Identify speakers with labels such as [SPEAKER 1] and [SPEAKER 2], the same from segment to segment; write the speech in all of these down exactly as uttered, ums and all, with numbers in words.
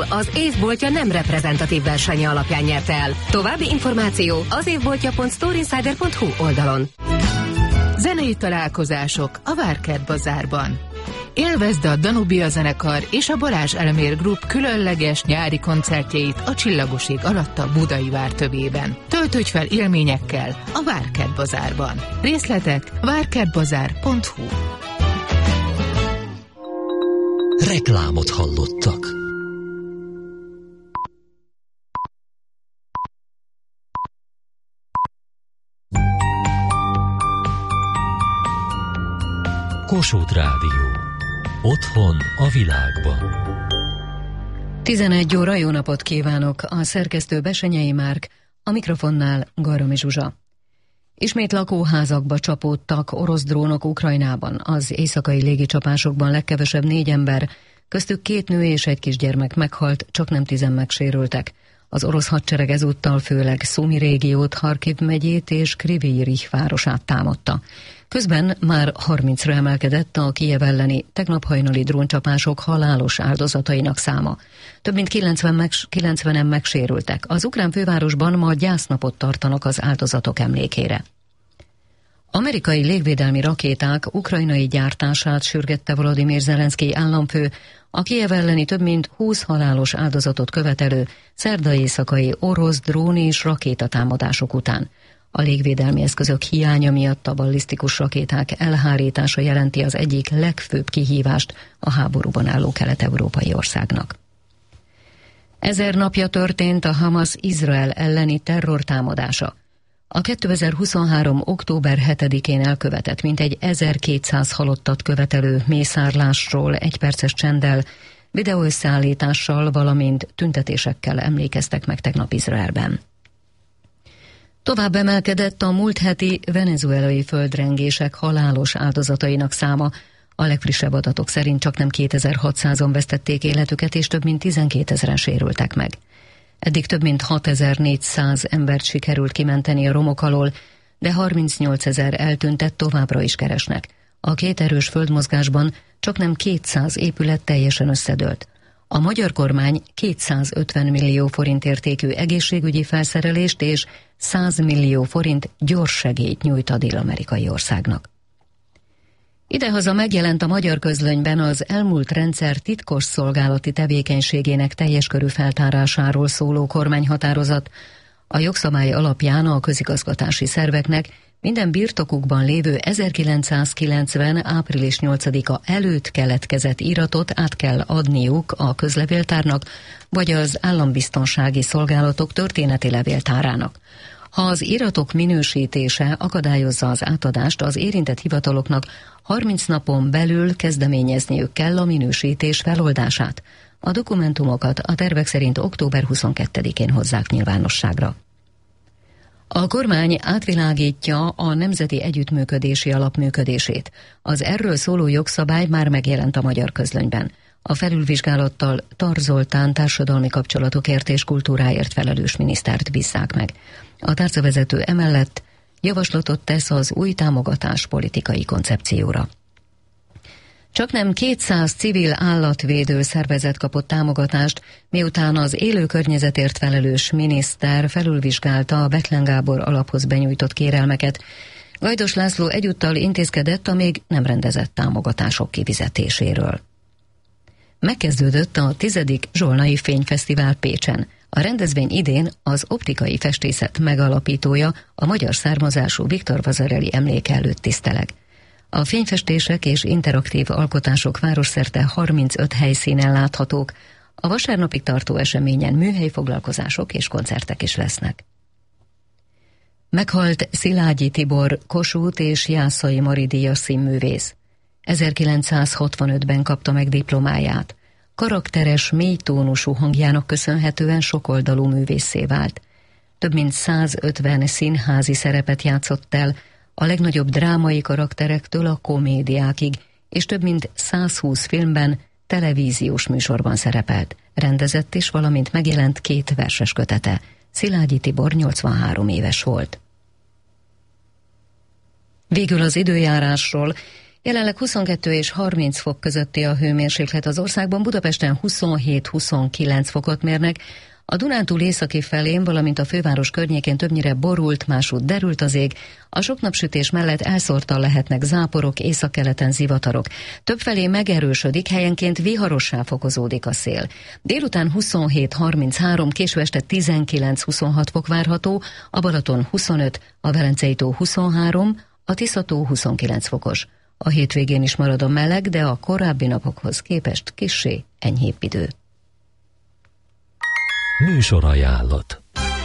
[SPEAKER 1] Capital az évboltja nem reprezentatív versenye alapján nyerte el. További információ az évboltja pont storeinsider pont hu oldalon.
[SPEAKER 2] Zenei találkozások a Várkert Bazárban. Élvezd a Danubia zenekar és a Balázs Elmér Group különleges nyári koncertjeit a Csillagos ég alatt a Budai vár tövében. Töltődj fel élményekkel a Várkert Bazárban. Részletek várkertbazár pont hu.
[SPEAKER 3] Reklámot hallottak. Kossuth Rádió. Otthon a világban.
[SPEAKER 4] tizenegy óra, jó napot kívánok! A szerkesztő Besenyei Márk, a mikrofonnál Garami Zsuzsa. Ismét lakóházakba csapódtak orosz drónok Ukrajnában. Az éjszakai légicsapásokban legkevesebb négy ember, köztük két nő és egy kisgyermek meghalt, csak nem tizen megsérültek. Az orosz hadsereg ezúttal főleg Szumi régiót, Harkiv megyét és Krivij Rih városát támadta. Közben már harmincra emelkedett a Kijev elleni tegnap hajnali dróncsapások halálos áldozatainak száma. Több mint kilencvenen megsérültek. Az ukrán fővárosban ma gyásznapot tartanak az áldozatok emlékére. Amerikai légvédelmi rakéták ukrajnai gyártását sürgette Volodymyr Zelenszkij államfő, a Kijev elleni több mint húsz halálos áldozatot követelő szerda éjszakai orosz drón és rakétatámadások után. A légvédelmi eszközök hiánya miatt a ballisztikus rakéták elhárítása jelenti az egyik legfőbb kihívást a háborúban álló kelet-európai országnak. Ezer napja történt a Hamas Izrael elleni terrortámadása. A kétezer-huszonhárom. október hetedikén elkövetett mintegy ezerkétszáz halottat követelő mészárlásról egyperces csenddel, videóösszeállítással, valamint tüntetésekkel emlékeztek meg tegnap Izraelben. Tovább emelkedett a múlt heti venezuelai földrengések halálos áldozatainak száma. A legfrissebb adatok szerint csaknem kétezer-hatszázan vesztették életüket, és több mint tizenkétezren sérültek meg. Eddig több mint hatezer-négyszáz embert sikerült kimenteni a romok alól, de harmincnyolcezer eltüntet továbbra is keresnek. A két erős földmozgásban csaknem kétszáz épület teljesen összedőlt. A magyar kormány kétszázötven millió forint értékű egészségügyi felszerelést és száz millió forint gyors segélyt nyújt a dél-amerikai országnak. Idehaza megjelent a magyar közlönyben az elmúlt rendszer titkos szolgálati tevékenységének teljes körű feltárásáról szóló kormányhatározat. A jogszabály alapján a közigazgatási szerveknek minden birtokukban lévő ezerkilencszázkilencven. április nyolcadika előtt keletkezett iratot át kell adniuk a közlevéltárnak, vagy az állambiztonsági szolgálatok történeti levéltárának. Ha az iratok minősítése akadályozza az átadást, az érintett hivataloknak harminc napon belül kezdeményezniük kell a minősítés feloldását. A dokumentumokat a tervek szerint október huszonkettedikén hozzák nyilvánosságra. A kormány átvilágítja a Nemzeti Együttműködési Alap működését. Az erről szóló jogszabály már megjelent a magyar közlönyben. A felülvizsgálattal Tar Zoltán társadalmi kapcsolatokért és kultúráért felelős minisztert bízzák meg. A tárcavezető emellett javaslatot tesz az új támogatás politikai koncepcióra. Csaknem kétszáz civil állatvédő szervezet kapott támogatást, miután az élő környezetért felelős miniszter felülvizsgálta a Bethlen Gábor alaphoz benyújtott kérelmeket. Gajdos László egyúttal intézkedett a még nem rendezett támogatások kifizetéséről. Megkezdődött a tizedik Zsolnai Fényfesztivál Pécsen. A rendezvény idén az optikai festészet megalapítója, a magyar származású Viktor Vasarely emléke előtt tiszteleg. A fényfestések és interaktív alkotások városszerte harmincöt helyszínen láthatók. A vasárnapig tartó eseményen műhelyfoglalkozások és koncertek is lesznek. Meghalt Szilágyi Tibor, Kossuth és Jászai Mari díjas színművész. ezerkilencszázhatvanötben kapta meg diplomáját. Karakteres, mélytónusú hangjának köszönhetően sokoldalú művésszé vált. Több mint százötven színházi szerepet játszott el, a legnagyobb drámai karakterektől a komédiákig, és több mint százhúsz filmben, televíziós műsorban szerepelt. Rendezett is, valamint megjelent két verses kötete. Szilágyi Tibor nyolcvanhárom éves volt. Végül az időjárásról. Jelenleg huszonkettő és harminc fok közötti a hőmérséklet az országban, Budapesten huszonhét-huszonkilenc fokot mérnek, a Dunántúl északi felén, valamint a főváros környékén többnyire borult, másút derült az ég, a sok napsütés mellett elszórtan lehetnek záporok, északkeleten zivatarok. Többfelé megerősödik, helyenként viharossá fokozódik a szél. Délután huszonhét-harminchárom, késő este tizenkilenc-huszonhat fok várható, a Balaton huszonöt, a Velencei-tó huszonhárom, a Tisza-tó huszonkilenc fokos. A hétvégén is marad a meleg, de a korábbi napokhoz képest kissé enyhébb idő.
[SPEAKER 3] Műsorajánlat.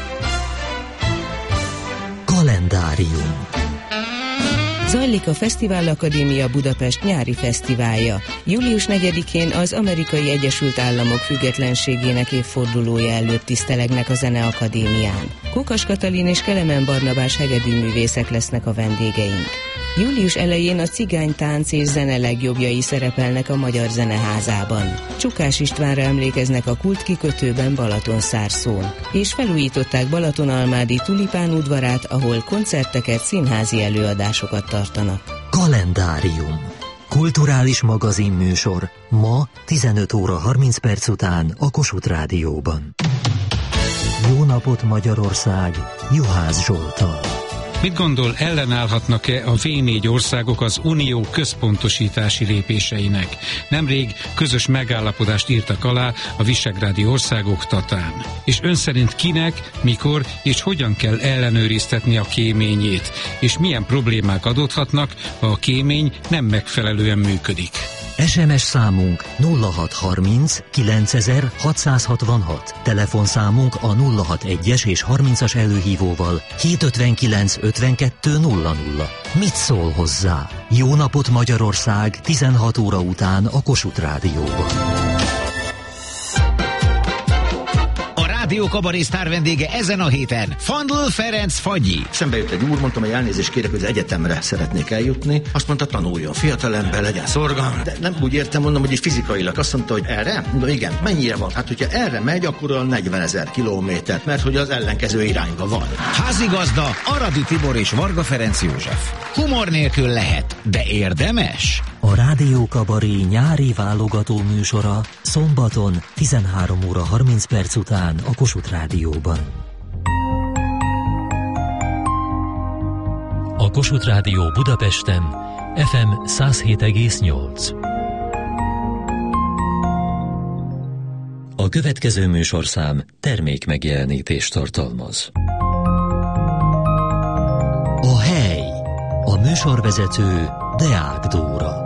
[SPEAKER 3] Kalendárium.
[SPEAKER 5] Zajlik a Fesztivál Akadémia Budapest nyári fesztiválja. július negyedikén az Amerikai Egyesült Államok függetlenségének évfordulója előtt tisztelegnek a Zeneakadémián. Kokas Katalin és Kelemen Barnabás hegedűművészek lesznek a vendégeink. július elején a cigánytánc és zene legjobbjai szerepelnek a Magyar Zeneházában. Csukás Istvánra emlékeznek a kultkikötőben Balatonszárszón, és felújították Balatonalmádi Tulipán udvarát, ahol koncerteket, színházi előadásokat tartanak.
[SPEAKER 3] Kalendárium. Kulturális magazinműsor ma tizenöt óra harminc perc után a Kossuth Rádióban. Jó napot Magyarország, Juhász Zsolttal.
[SPEAKER 6] Mit gondol, ellenállhatnak-e a vé négy országok az unió központosítási lépéseinek? Nemrég közös megállapodást írtak alá a visegrádi országok Tatán. És ön szerint kinek, mikor és hogyan kell ellenőriztetni a kéményét? És milyen problémák adódhatnak, ha a kémény nem megfelelően működik?
[SPEAKER 3] es em es számunk nulla hat harminc kilencezer hatszázhatvanhat, telefonszámunk a nulla hat egyes és harmincas előhívóval hétszázötvenkilenc ötvenkettő nulla nulla. Mit szól hozzá? Jó napot Magyarország, tizenhat óra után a Kossuth Rádióban.
[SPEAKER 7] Rádió Kabaré sztár vendége ezen a héten Fandl Ferenc Fagyi.
[SPEAKER 8] Szembe jött egy úr, mondtam, hogy elnézést kérek, hogy az egyetemre szeretnék eljutni. Azt mondta, tanuljon, fiatalember, legyen szorgalmas. De nem úgy értem, mondom, hogy fizikailag. Azt mondta, hogy erre? Mondom, igen, mennyire van? Hát, hogyha erre megy, akkor a negyvenezer kilométer, mert hogy az ellenkező irányba van.
[SPEAKER 7] Házigazda Aradi Tibor és Varga Ferenc József. Humor nélkül lehet, de érdemes.
[SPEAKER 3] A Rádió Kabaré nyári válogató műsora szombaton tizenhárom óra harminc perc után a Kossuth Rádióban. A Kossuth Rádió Budapesten ef em száz hét egész nyolc. A következő műsorszám termékmegjelenítést tartalmaz. A hely. A műsorvezető Deák Dóra.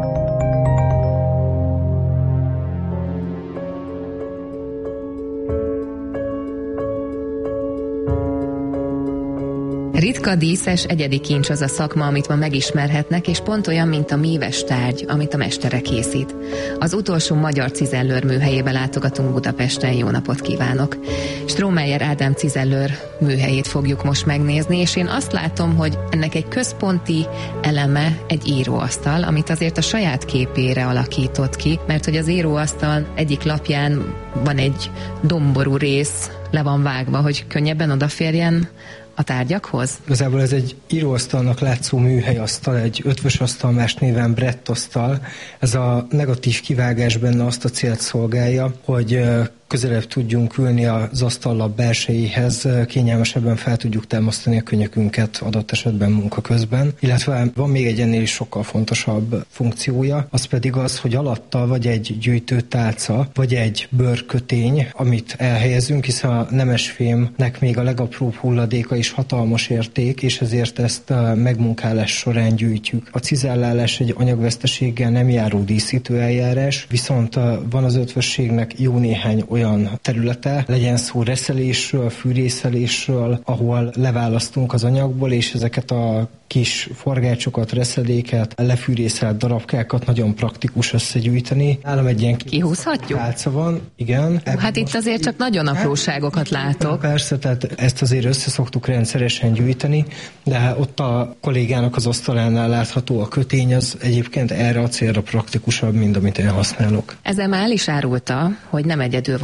[SPEAKER 9] Ritka, díszes, egyedi kincs az a szakma, amit ma megismerhetnek, és pont olyan, mint a míves tárgy, amit a mestere készít. Az utolsó magyar cizellőr műhelyébe látogatunk Budapesten, jó napot kívánok! Strohmeyer Ádám cizellőr műhelyét fogjuk most megnézni, és én azt látom, hogy ennek egy központi eleme egy íróasztal, amit azért a saját képére alakított ki, mert hogy az íróasztal egyik lapján van egy domború rész, le van vágva, hogy könnyebben odaférjen a tárgyakhoz?
[SPEAKER 10] Igazából ez egy íróasztalnak látszó műhelyasztal, egy ötvös asztal, más néven brettasztal. Ez a negatív kivágás benne azt a célt szolgálja, hogy közelebb tudjunk ülni az asztallap belsejéhez, kényelmesebben fel tudjuk támasztani a könyökünket adott esetben munka közben. Illetve van még egy ennél is sokkal fontosabb funkciója, az pedig az, hogy alatta vagy egy gyűjtőtálca, vagy egy bőrkötény, amit elhelyezünk, hiszen a nemesfémnek még a legapróbb hulladéka is hatalmas érték, és ezért ezt a megmunkálás során gyűjtjük. A cizellálás egy anyagveszteséggel nem járó díszítő eljárás, viszont van az ötvösségnek jó néhány olyan területe, legyen szó reszelésről, fűrészelésről, ahol leválasztunk az anyagból, és ezeket a kis forgácsokat, reszeléket, lefűrészelt darabkákat nagyon praktikus összegyűjteni. Nálam egy ilyen
[SPEAKER 9] kihúzhatjuk?
[SPEAKER 10] Tálca van, igen.
[SPEAKER 9] Hát itt azért csak nagyon apróságokat látok.
[SPEAKER 10] Persze, tehát ezt azért összeszoktuk rendszeresen gyűjteni, de ott a kollégának az asztalánál látható a kötény, az egyébként erre a célra praktikusabb, mint amit én használok.
[SPEAKER 9] Ezzel már el is árulta, hogy nem egyedül van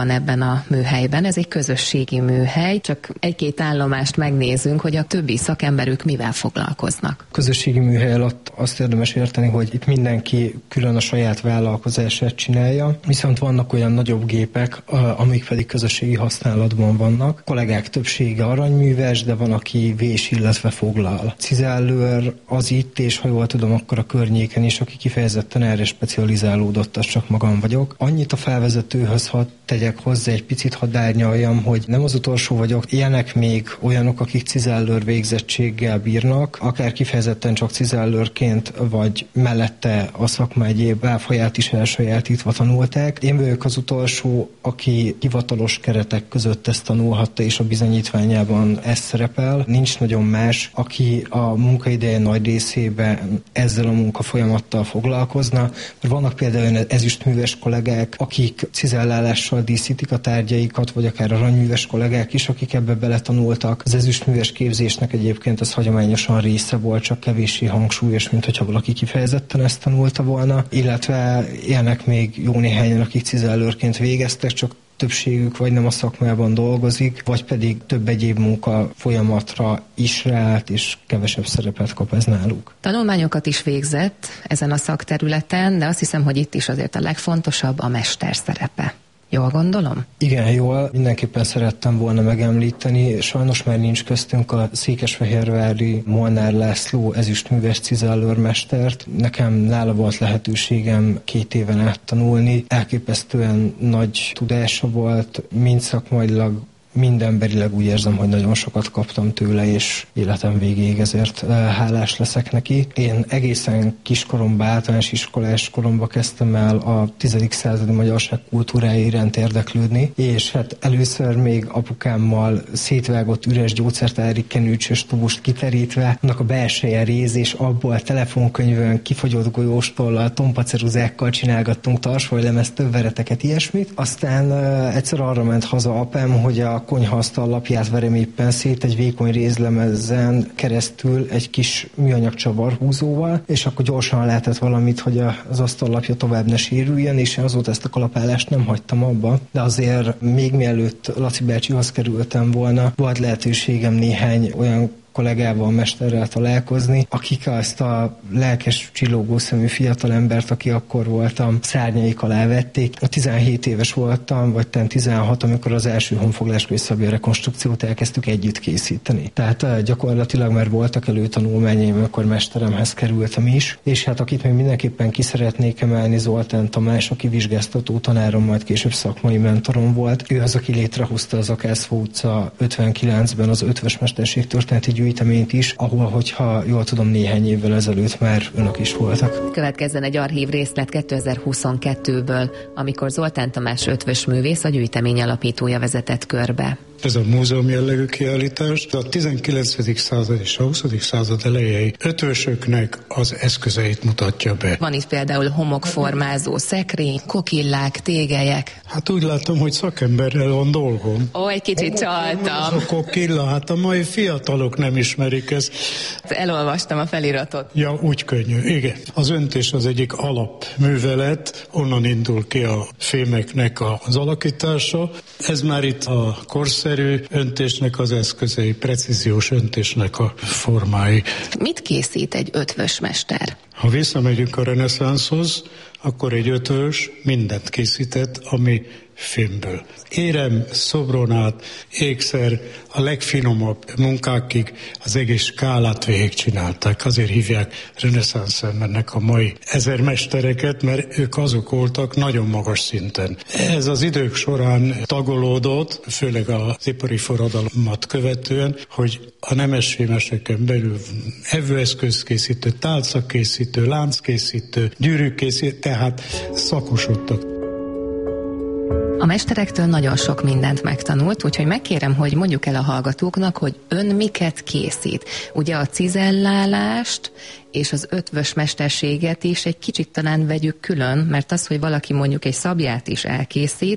[SPEAKER 9] van ebben a műhelyben, ez egy közösségi műhely, csak egy-két állomást megnézünk, hogy a többi szakemberük mivel foglalkoznak.
[SPEAKER 10] Közösségi műhely alatt azt érdemes érteni, hogy itt mindenki külön a saját vállalkozását csinálja, viszont vannak olyan nagyobb gépek, amik pedig közösségi használatban vannak. A kollégák többsége aranyműves, de van, aki vés, illetve foglal. Cizellőr az itt, és ha jól tudom, akkor a környéken is, aki kifejezetten erre specializálódott, az csak magam vagyok. Annyit a felvezetőhöz hadd tegyek hozzá, egy picit hadd árnyaljam, hogy nem az utolsó vagyok, ilyenek még olyanok, akik cizellőr végzettséggel bírnak, akár kifejezetten csak cizellőrként, vagy mellette a szakma egyéb válfaját is elsajátítva tanulták. Én vagyok az utolsó, aki hivatalos keretek között ezt tanulhatta, és a bizonyítványában ez szerepel. Nincs nagyon más, aki a munkaideje nagy részében ezzel a munkafolyamattal foglalkozna. Mert vannak például ezüstműves kollégák, akik cizellálással díszítik a tárgyaikat, vagy akár aranyműves kollégák is, akik ebbe beletanultak. Az ezüstműves képzésnek egyébként az hagyományosan része volt, csak kevéssé hangsúlyos, mint hogyha valaki kifejezetten ezt tanulta volna. Illetve ilyenek még jó néhányan, akik cizellőrként végeztek, csak többségük vagy nem a szakmában dolgozik, vagy pedig több egyéb munka folyamatra is ráállt, és kevesebb szerepet kap ez náluk.
[SPEAKER 9] Tanulmányokat is végzett ezen a szakterületen, de azt hiszem, hogy itt is azért a legfontosabb a mester szerepe. Jól gondolom?
[SPEAKER 10] Igen, jól. Mindenképpen szerettem volna megemlíteni. Sajnos már nincs köztünk a székesfehérvári Molnár László ezüstműves cizellőrmestert. Nekem nála volt lehetőségem két éven át tanulni. Elképesztően nagy tudása volt, mind szakmailag, mind emberileg úgy érzem, hogy nagyon sokat kaptam tőle, és életem végéig ezért hálás leszek neki. Én egészen kiskoromban, általános iskolás koromban kezdtem el a tizedik századi magyarság kultúrája iránt érdeklődni, és hát először még apukámmal szétvágott üres gyógyszertári kenőcsös tubust kiterítve, annak a belseje réz, és abból telefonkönyvön kifagyott golyóstollal, tompaceruzákkal csinálgattunk tarsajlemezt, több vereteket, ilyesmit. Aztán uh, egyszer arra ment haza apám, hogy a konyhaasztal lapját verem éppen szét egy vékony rézlemezen keresztül egy kis műanyag csavarhúzóval, és akkor gyorsan lehetett valamit, hogy az asztal lapja tovább ne sérüljön, és azóta ezt a kalapálást nem hagytam abba. De azért még mielőtt Laci bácsihoz kerültem volna, volt lehetőségem néhány olyan kollégával, mesterrel találkozni, akik azt a lelkes, csillogó szemű fiatalembert, aki akkor voltam, szárnyaik alá vették. A tizenhét éves voltam, vagy tizenhat, amikor az első honfoglaláskönyv szabja rekonstrukciót elkezdtük együtt készíteni. Tehát gyakorlatilag már voltak előtanulmányaim, amikor mesteremhez kerültem is, és hát akit még mindenképpen ki szeretnék emelni, Zoltán Tamás, aki vizsgáztató tanárom, majd később szakmai mentorom volt. Ő az, aki létrehozta az Akászfó utca ötvenkilencben az ötvös mesterség történeti gyűjteményt is, ahol, hogyha jól tudom, néhány évvel ezelőtt már önök is voltak.
[SPEAKER 9] Következzen egy archív részlet kétezer-huszonkettőből, amikor Zoltán Tamás ötvös művész a gyűjtemény alapítója vezetett körbe.
[SPEAKER 11] Ez a múzeum jellegű kiállítás a tizenkilencedik század és a huszadik század elejei ötvösöknek az eszközeit mutatja be.
[SPEAKER 9] Van itt például homokformázó szekrény, kokillák, tégelyek.
[SPEAKER 11] Hát úgy látom, hogy szakemberrel van dolgom.
[SPEAKER 9] Ó, egy kicsit csaltam.
[SPEAKER 11] A kokilla, hát a mai fiatalok nem ismerik ezt.
[SPEAKER 9] Elolvastam a feliratot.
[SPEAKER 11] Ja, úgy könnyű, igen. Az öntés az egyik alapművelet, onnan indul ki a fémeknek az alakítása. Ez már itt a korszerű öntésnek az eszközei, precíziós öntésnek a formái.
[SPEAKER 9] Mit készít egy ötvös mester?
[SPEAKER 11] Ha visszamegyünk a reneszánszhoz, akkor egy ötvös mindent készített, ami fémből. Érem, szobron át, ékszer, a legfinomabb munkákig az egész skálát végigcsinálták. Azért hívják reneszánsz embernek a mai ezermestereket, mert ők azok voltak nagyon magas szinten. Ez az idők során tagolódott, főleg az ipari forradalmat követően, hogy a nemesfémeseken belül evőeszközkészítő, tálcakészítő, lánckészítő, gyűrűkészítő, tehát szakosodtak.
[SPEAKER 9] A mesterektől nagyon sok mindent megtanult, úgyhogy megkérem, hogy mondjuk el a hallgatóknak, hogy ön miket készít. Ugye a cizellálást és az ötvös mesterséget is egy kicsit talán vegyük külön, mert az, hogy valaki mondjuk egy szabját is elkészít, az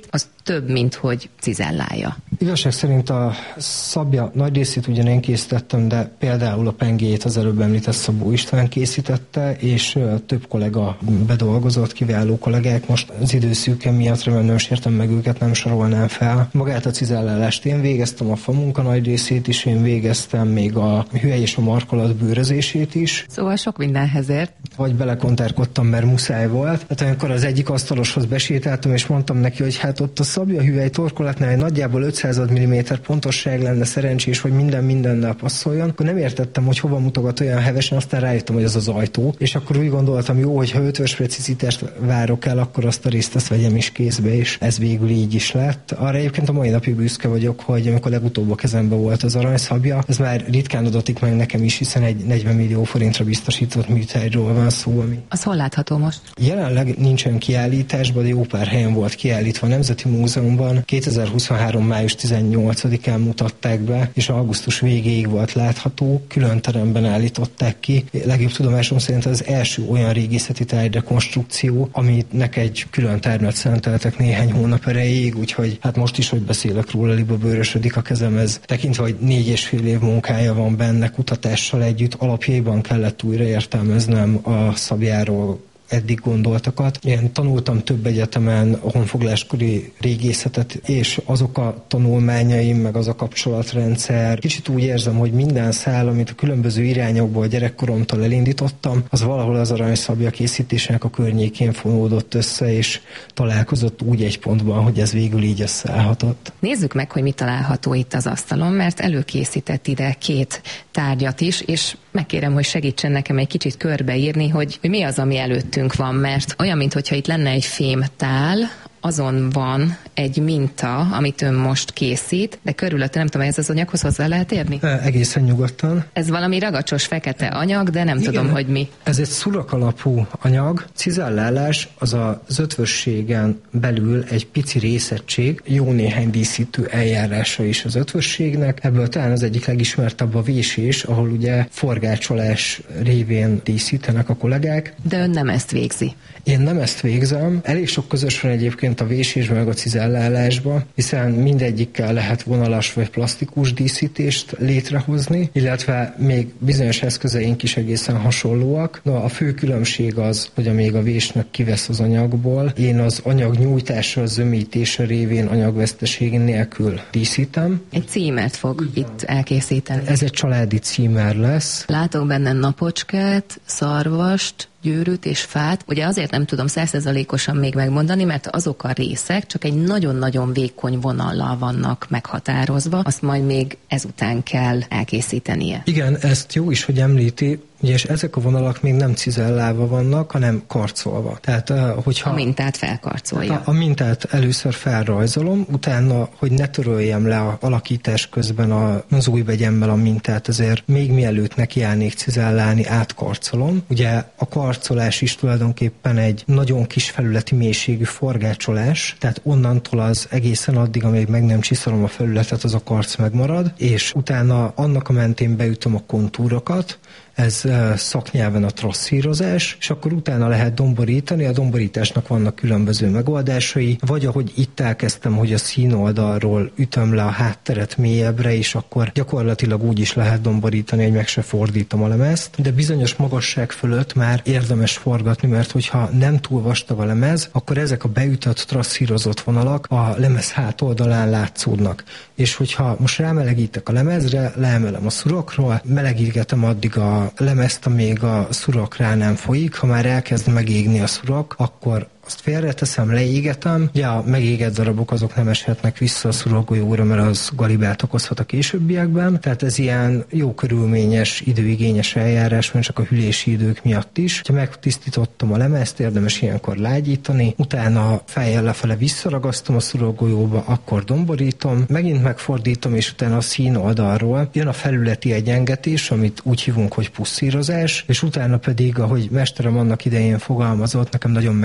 [SPEAKER 9] több, mint hogy cizellálja.
[SPEAKER 10] Igazság szerint a szabja nagy részét ugyan én készítettem, de például a pengéjét az előbb említett Szabó István készítette, és több kollega bedolgozott, kiváló kollégák. Most az időszűke miatt remélem nem sértem meg őket, nem sorolnám fel. Magát a cizellálást én végeztem, a famunka nagy részét is én végeztem, még a hüvely és a markolat bőrözését is.
[SPEAKER 9] Szóval sok mindenhez ért.
[SPEAKER 10] Vagy belekontárkodtam, mert muszáj volt. Hát amikor az egyik asztaloshoz besétáltam, és mondtam neki, hogy hát ott a szabja hüvely torkolatnál egy nagyjából ötszáz milliméter pontosság lenne szerencsés, hogy minden mindennel passzoljon, akkor nem értettem, hogy hova mutogat olyan hevesen, aztán rájöttem, hogy az az ajtó, és akkor úgy gondoltam, jó, hogy ha ötvös precizitást várok el, akkor azt a részt ezt vegyem is kézbe, és ez végül így is lett. Arra egyébként a mai napig büszke vagyok, hogy amikor legutóbb a kezembe volt az aranyszabja, ez már ritkán adatik meg nekem is, hiszen egy negyven millió forintra biztosított műtárgyról van szó. Ami...
[SPEAKER 9] Az hol látható most?
[SPEAKER 10] Jelenleg nincsen kiállításban, de jó pár helyen volt kiállítva a Nemzeti Múzeumban. kétezer-huszonhárom május tizennyolcadikán mutatták be, és augusztus végéig volt látható, külön teremben állították ki. Legjobb tudomásom szerint az első olyan régészeti tárgyrekonstrukció, aminek egy külön termet szenteltek néhány hónap erejéig, úgyhogy hát most is, hogy beszélek róla, liba bőrösödik a kezem, ez tekintve, hogy négy és fél év munkája van benne, kutatással együtt, alapjaiban kellett újra értelmeznem a szabjáról eddig gondoltakat. Én tanultam több egyetemen a honfoglaláskori régészetet, és azok a tanulmányaim, meg az a kapcsolatrendszer, kicsit úgy érzem, hogy minden szál, amit a különböző irányokból gyerekkoromtól elindítottam, az valahol az aranyszabja készítésének a környékén fonódott össze, és találkozott úgy egy pontban, hogy ez végül így összeállhatott.
[SPEAKER 9] Nézzük meg, hogy mi található itt az asztalon, mert előkészített ide két tárgyat is, és megkérem, hogy segítsen nekem egy kicsit körbeírni, hogy, hogy mi az, ami előttünk van, mert olyan, mintha itt lenne egy fémtál, azon van egy minta, amit ön most készít, de körülötte nem tudom, ez az anyaghoz hozzá lehet érni?
[SPEAKER 10] E, egészen nyugodtan.
[SPEAKER 9] Ez valami ragacsos fekete anyag, de nem Igen, tudom, hogy mi.
[SPEAKER 10] Ez egy szurak alapú anyag. Cizellálás az az ötvösségen belül egy pici részegység, jó néhány díszítő eljárása is az ötvösségnek. Ebből talán az egyik legismertebb a vésés, ahol ugye forgácsolás révén díszítenek a kollégák.
[SPEAKER 9] De ön nem ezt végzi.
[SPEAKER 10] Én nem ezt végzem. Elég sok közös van egyébként a vésésben, meg a cizellálásban, hiszen mindegyikkel lehet vonalas vagy plastikus díszítést létrehozni, illetve még bizonyos eszközeink is egészen hasonlóak. No, a fő különbség az, hogy amíg a vésnek kivesz az anyagból, én az anyag nyújtása, zömítése révén anyagveszteség nélkül díszítem.
[SPEAKER 9] Egy címert fog itt elkészíteni.
[SPEAKER 10] Ez egy családi címer lesz.
[SPEAKER 9] Látok benne napocskát, szarvast, gyűrűt és fát. Ugye azért nem tudom száz százalékosan még megmondani, mert azok a részek csak egy nagyon-nagyon vékony vonallal vannak meghatározva, azt majd még ezután kell elkészítenie.
[SPEAKER 10] Igen, ezt jó is, hogy említi, ugye, és ezek a vonalak még nem cizellálva vannak, hanem karcolva. Tehát, hogyha...
[SPEAKER 9] A mintát felkarcolja.
[SPEAKER 10] A, a mintát először felrajzolom, utána, hogy ne töröljem le a alakítás közben a, az új begyemmel a mintát, ezért még mielőtt nekiállnék cizellálni, átkarcolom. Ugye a karcolás is tulajdonképpen egy nagyon kis felületi mélységű forgácsolás, tehát onnantól az egészen addig, amíg meg nem csiszolom a felületet, az a karc megmarad, és utána annak a mentén beütöm a kontúrokat, ez szaknyelven a trasszírozás, és akkor utána lehet domborítani, a domborításnak vannak különböző megoldásai, vagy ahogy itt elkezdtem, hogy a színoldalról ütöm le a hátteret mélyebbre, és akkor gyakorlatilag úgy is lehet domborítani, hogy meg se fordítom a lemezt, de bizonyos magasság fölött már érdemes forgatni, mert hogyha nem túl vastag a lemez, akkor ezek a beütött, trasszírozott vonalak a lemez hátoldalán látszódnak. És hogyha most rámelegítek a lemezre, leemelem a szurokról, melegítetem addig a lemezt, amíg a szurok rá nem folyik, ha már elkezd megégni a szurok, akkor azt félreteszem, leégetem. Ja, a megégett darabok azok nem eshetnek vissza a szurokgolyóra, mert az galibát okozhat a későbbiekben. Tehát ez ilyen jó körülményes, időigényes eljárás, mert csak a hűlési idők miatt is. Ha megtisztítottam a lemezt, érdemes ilyenkor lágyítani, utána fejjel lefele visszaragasztom a szurokgolyóba, akkor domborítom, megint megfordítom, és utána a szín oldalról jön a felületi egyengetés, amit úgy hívunk, hogy pusszírozás, és utána pedig, ahogy mesterem annak idején fogalmazott, nekem nagyon megtetszett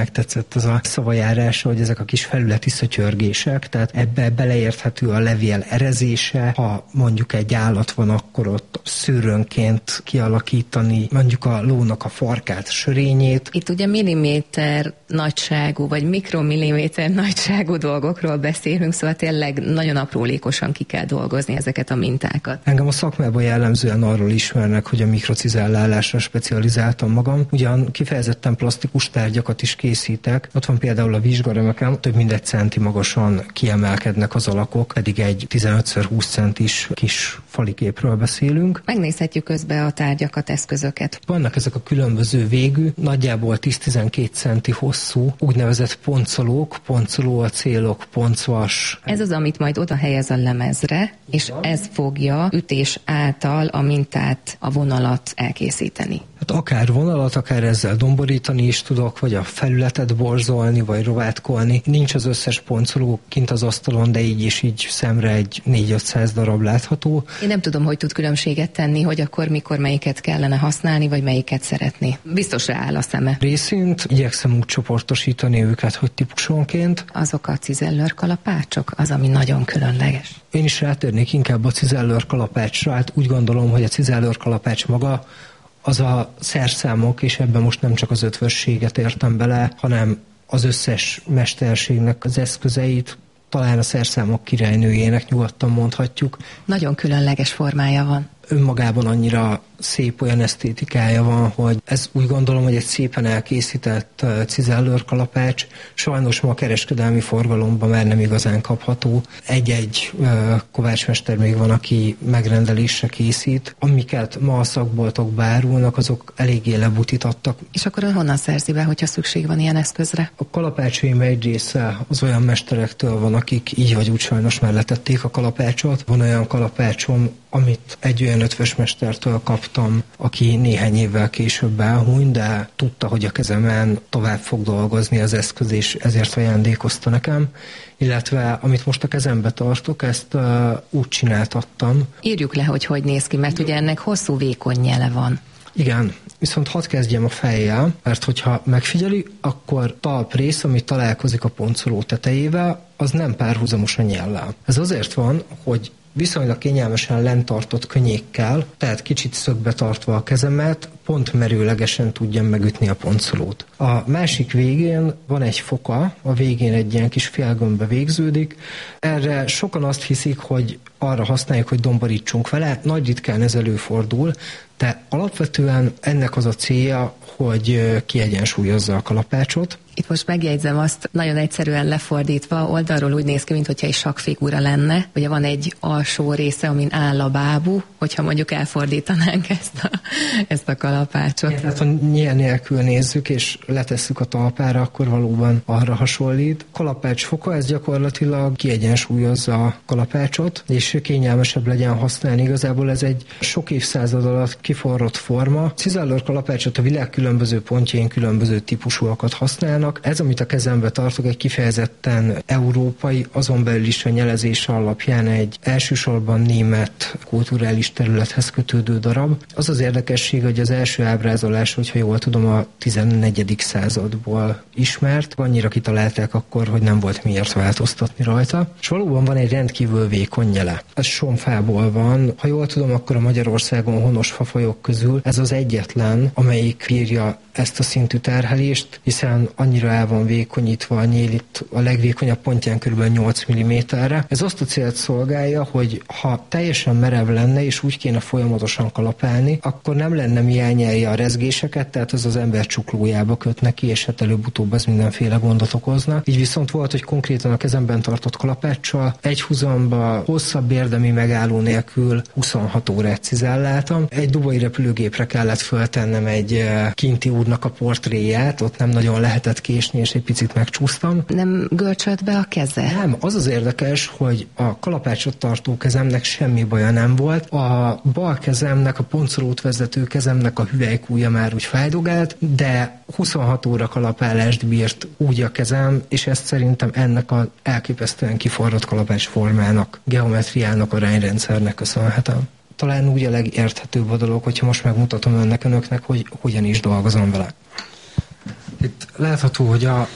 [SPEAKER 10] elhangzott az a szavajárása, hogy ezek a kis felületi szötyörgések, tehát ebbe beleérthető a levél erezése, ha mondjuk egy állat van, akkor ott szőrönként kialakítani mondjuk a lónak a farkát, sörényét.
[SPEAKER 9] Itt ugye milliméter nagyságú, vagy mikromilliméter nagyságú dolgokról beszélünk, szóval tényleg nagyon aprólékosan ki kell dolgozni ezeket a mintákat.
[SPEAKER 10] Engem a szakmában jellemzően arról ismernek, hogy a mikrocizellálásra specializáltam magam. Ugyan kifejezetten plastikus tárgyakat is készítek. Ott van például a vizsgarömöken, több mint egy centi magasan kiemelkednek az alakok, pedig egy tizenöt húsz centis kis faliképről beszélünk.
[SPEAKER 9] Megnézhetjük közben a tárgyakat, eszközöket.
[SPEAKER 10] Vannak ezek a különböző végű, nagyjából tíz-tizenkét centi hosszú, úgynevezett poncolók, poncoló a célok, poncvas.
[SPEAKER 9] Ez az, amit majd oda helyez a lemezre, és ez fogja ütés által a mintát, a vonalat elkészíteni.
[SPEAKER 10] Hát akár vonalat, akár ezzel domborítani is tudok, vagy a felületet borzolni, vagy rovátkolni. Nincs az összes poncoló kint az asztalon, de így és így szemre egy négy-ötszáz darab látható.
[SPEAKER 9] Én nem tudom, hogy tud különbséget tenni, hogy akkor mikor melyiket kellene használni, vagy melyiket szeretni. Biztos rááll a szeme.
[SPEAKER 10] Részint igyekszem úgy csoportosítani őket, hogy típusonként.
[SPEAKER 9] Azok a cizellőr kalapácsok, az, ami nagyon különleges.
[SPEAKER 10] Én is rátérnék inkább a cizellőr kalapácsra, hát úgy gondolom, hogy a cizellőr kalapács maga az a szerszámok, és ebben most nem csak az ötvösséget értem bele, hanem az összes mesterségnek az eszközeit, talán a szerszámok királynőjének nyugodtan mondhatjuk.
[SPEAKER 9] Nagyon különleges formája van.
[SPEAKER 10] Önmagában annyira szép, olyan esztétikája van, hogy ez úgy gondolom, hogy egy szépen elkészített cizellőr kalapács. Sajnos ma a kereskedelmi forgalomban már nem igazán kapható. Egy-egy kovácsmester még van, aki megrendelésre készít. Amiket ma a szakboltokba árulnak, azok eléggé lebutítattak.
[SPEAKER 9] És akkor honnan szerzi be, hogyha szükség van ilyen eszközre?
[SPEAKER 10] A kalapácsaim egy része az olyan mesterektől van, akik így vagy úgy sajnos már letették a kalapácsot. Van olyan kalapácsom, amit egy olyan ötvös mestertől kaptam, aki néhány évvel később elhunyt, de tudta, hogy a kezemen tovább fog dolgozni az eszköz, és ezért ajándékozta nekem. Illetve amit most a kezembe tartok, ezt uh, úgy csináltattam.
[SPEAKER 9] Írjuk le, hogy hogy néz ki, mert ugye ennek hosszú, vékony nyele van.
[SPEAKER 10] Igen, viszont hadd kezdjem a fejjel, mert hogyha megfigyeli, akkor talprész, ami találkozik a poncoló tetejével, az nem párhuzamos a nyellel. Ez azért van, hogy viszonylag kényelmesen lenntartott könnyékkel, tehát kicsit szögbe tartva a kezemet, pont merőlegesen tudjam megütni a poncolót. A másik végén van egy foka, a végén egy ilyen kis félgömbbe végződik. Erre sokan azt hiszik, hogy arra használjuk, hogy domborítsunk vele, nagy ritkán ez előfordul, de alapvetően ennek az a célja, hogy kiegyensúlyozza a kalapácsot.
[SPEAKER 9] Itt most megjegyzem azt, nagyon egyszerűen lefordítva, oldalról úgy néz ki, mintha egy sakkfigura lenne. Ugye van egy alsó része, amin áll a bábú, hogyha mondjuk elfordítanánk ezt a, ezt a kalapácsot.
[SPEAKER 10] Tehát ha nyíl nélkül nézzük, és letesszük a talpára, akkor valóban arra hasonlít. Kalapács foka, ez gyakorlatilag kiegyensúlyozza a kalapácsot, és kényelmesebb legyen használni. Igazából ez egy sok évszázad alatt kiforrott forma. Cizellőr kalapácsot a világ különböző pontjain különböző típusúakat használnak. Ez, amit a kezembe tartok, egy kifejezetten európai, azon belül is a nyelezése alapján egy elsősorban német kulturális területhez kötődő darab. Az az érdekesség, hogy az első ábrázolás, hogyha jól tudom, a tizennegyedik századból ismert. Annyira kitalálták akkor, hogy nem volt miért változtatni rajta. És valóban van egy rendkívül vékony nyele. Ez somfából van. Ha jól tudom, akkor a Magyarországon honos fafajok közül ez az egyetlen, amelyik bírja ezt a szintű terhelést, hiszen annyira el van vékonyítva a nyél, itt a legvékonyabb pontján kb. nyolc milliméterre. Ez azt a célt szolgálja, hogy ha teljesen merev lenne, és úgy kéne folyamatosan kalapálni, akkor nem lenne mi elnyelje a rezgéseket, tehát az az ember csuklójába köt neki, és hát előbb-utóbb ez mindenféle gondot okozna. Így viszont volt, hogy konkrétan a kezemben tartott kalapáccsal egy húzamba hosszabb érdemi megálló nélkül huszonhat órát cizelláltam. Egy dubai repülőgépre kellett föltennem egy kinti úrnak a portréját, ott nem nagyon lehetett késni, és egy picit megcsúsztam.
[SPEAKER 9] Nem görcsölt be a keze?
[SPEAKER 10] Nem, az az érdekes, hogy a kalapácsot tartó kezemnek semmi baja nem volt. A bal kezemnek, a poncolót vezető kezemnek a hüvelykúja már úgy fájdogált, de huszonhat óra kalapálást bírt úgy a kezem, és ezt szerintem ennek az elképesztően kiforrott kalapács formának, geometriának, arányrendszernek köszönhetem. Talán úgy a legérthetőbb a dolog, hogyha most megmutatom önnek, önöknek, hogy hogyan is dolgozom vele. Itt látható, hogy a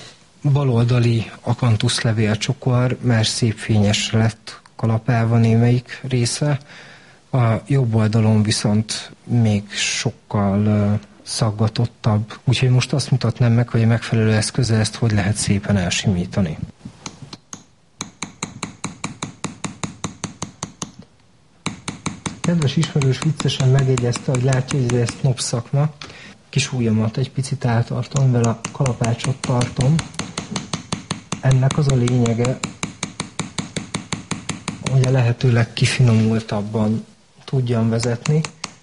[SPEAKER 10] baloldali akantuszlevél csokor már szép fényesre lett kalapálva némelyik része, a jobb oldalon viszont még sokkal uh, szaggatottabb. Úgyhogy most azt mutatnám meg, hogy a megfelelő eszköze ezt hogy lehet szépen elsimítani. Kedves ismerős viccesen megjegyezte, hogy látja, hogy ez snob szakma. Kis ujjamat egy picit eltartom, mivel a kalapácsot tartom. Ennek az a lényege, hogy a lehető legkifinomultabban tudjam vezetni,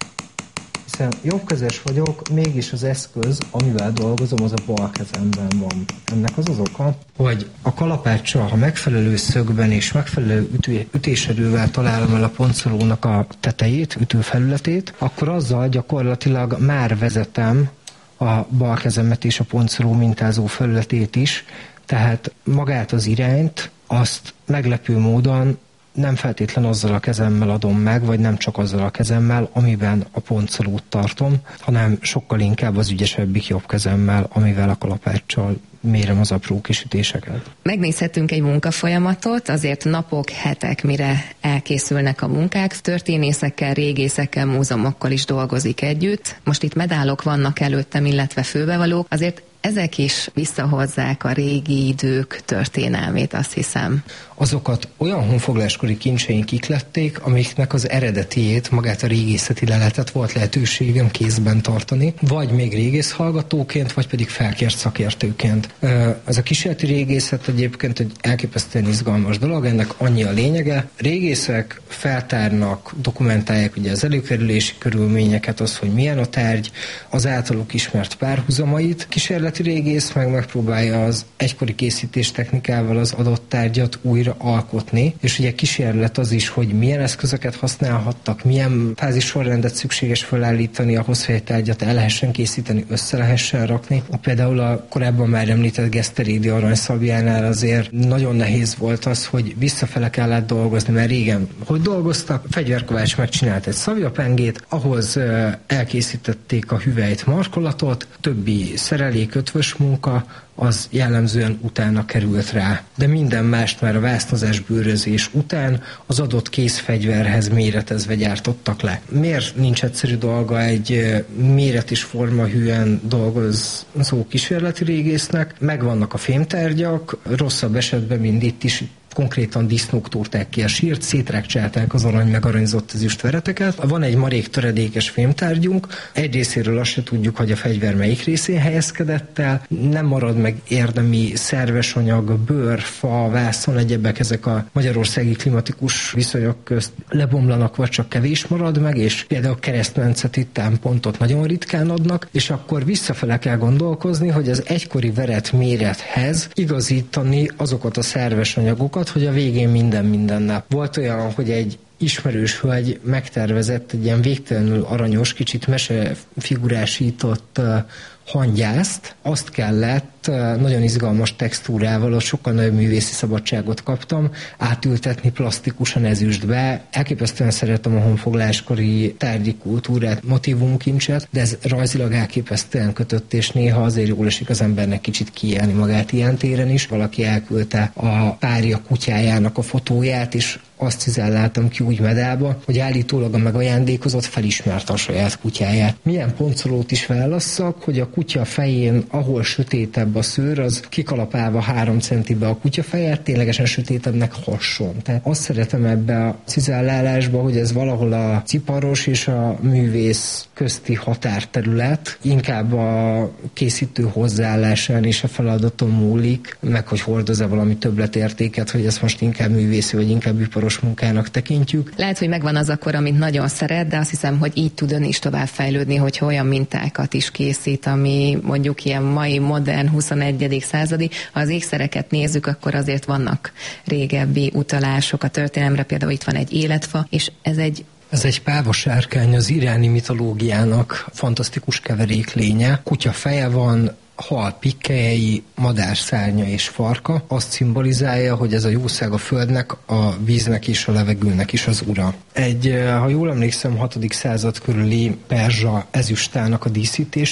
[SPEAKER 10] hiszen jobbkezes vagyok, mégis az eszköz, amivel dolgozom, az a bal kezemben van. Ennek az az oka, hogy a kalapáccsal, ha megfelelő szögben és megfelelő ütő, ütéserővel találom el a pontszolónak a tetejét, ütőfelületét, akkor azzal gyakorlatilag már vezetem a bal kezemet és a pontszoló mintázó felületét is, tehát magát az irányt, azt meglepő módon nem feltétlen azzal a kezemmel adom meg, vagy nem csak azzal a kezemmel, amiben a pontszolót tartom, hanem sokkal inkább az ügyesebbik jobb kezemmel, amivel a kalapáccsal mérem az apró kis ütéseket.
[SPEAKER 9] Megnézhetünk egy munkafolyamatot, azért napok, hetek, mire elkészülnek a munkák. Történészekkel, régészekkel, múzeumokkal is dolgozik együtt. Most itt medálok vannak előttem, illetve főbevalók. Azért ezek is visszahozzák a régi idők történelmét, azt hiszem.
[SPEAKER 10] Azokat olyan honfoglaláskori kincseink iklették, amiknek az eredetiét, magát a régészeti leletet volt lehetőségem kézben tartani, vagy még régészhallgatóként, vagy pedig felkért szakértőként. Ez a kísérleti régészet egyébként egy elképesztően izgalmas dolog, ennek annyi a lényege. Régészek feltárnak, dokumentálják ugye az előkerülési körülményeket, az, hogy milyen a tárgy, az általuk ismert párhuzamait. Kísérleti régész meg megpróbálja az egykori készítés technikával az adott tárgyat újra alkotni, és ugye kísérlet az is, hogy milyen eszközöket használhattak, milyen fázis sorrendet szükséges felállítani ahhoz, hogy egy tárgyat el lehessen készíteni, össze lehessen rakni. Például a korábban már említett Geszterédi aranyszabjánál azért nagyon nehéz volt az, hogy visszafele kellett dolgozni, mert régen hogy dolgoztak, Fegyverkovács megcsinált egy szabjapengét, ahhoz elkészítették a hüvelyt, markolatot, többi szerelék, ötvös munka, az jellemzően utána került rá. De minden mást már a vásznozás, bőrözés után az adott kézfegyverhez méretezve gyártottak le. Miért nincs egyszerű dolga egy méret és formahűen dolgozó kísérleti régésznek? Megvannak a fémtárgyak, rosszabb esetben, mint itt is, konkrétan disznók túrták ki a sírt, szétrákcsálták az arany meg aranyzott ezüst vereteket. Van egy marék töredékes fémtárgyunk, egy részéről azt se tudjuk, hogy a fegyver melyik részén helyezkedett el, nem marad meg érdemi szerves anyag, bőr, fa, vászon, egyebek, ezek a magyarországi klimatikus viszonyok közt lebomlanak, vagy csak kevés marad meg, és például keresztmetszeti támpontot nagyon ritkán adnak, és akkor visszafele kell gondolkozni, hogy az egykori veret mérethez igazítani azokat a szerves anyagokat, hogy a végén minden minden nap. Volt olyan, hogy egy ismerős hölgy megtervezett egy ilyen végtelenül aranyos, kicsit mesefigurásított uh, hangyászt, azt kellett uh, nagyon izgalmas textúrával, ott sokkal nagyobb művészi szabadságot kaptam, átültetni plastikusan ezüstbe. Elképesztően szeretem a honfoglaláskori tárgyi kultúrát, motivumkincset, de ez rajzilag elképesztően kötött, és néha azért jól esik az embernek kicsit kiélni magát ilyen téren is. Valaki elküldte a párja kutyájának a fotóját, és azt cizelláltam ki úgy medálba, hogy állítólag a megajándékozott felismerte a saját kutyáját. Milyen pontszolót is válasszak, hogy a kutya fején, ahol sötétebb a szőr, az kikalapálva három centibe a kutya fejet, ténylegesen sötétebbnek hasson. Tehát azt szeretem ebbe a cizellálásba, hogy ez valahol a ciparos és a művész közti határterület, inkább a készítő hozzáállásán és a feladaton múlik, meg hogy hordoz-e valami többletértéket, hogy ez most inkább művészi, vagy inkább iparos munkának tekintjük.
[SPEAKER 9] Lehet, hogy megvan az akkor, amit nagyon szeret, de azt hiszem, hogy így tud ön is tovább fejlődni, hogy olyan mintákat is készít, ami mondjuk ilyen mai, modern, huszonegyedik századi. Ha az ékszereket nézzük, akkor azért vannak régebbi utalások a történelemre, például itt van egy életfa, és ez egy
[SPEAKER 10] Ez egy pávasárkány, az iráni mitológiának fantasztikus keveréklénye. Kutya feje van, hal pikkelyei, madár szárnya és farka. Azt szimbolizálja, hogy ez a jószág a földnek, a víznek és a levegőnek is az ura. Egy, ha jól emlékszem, hatodik század körüli perzsa ezüstának a díszítése.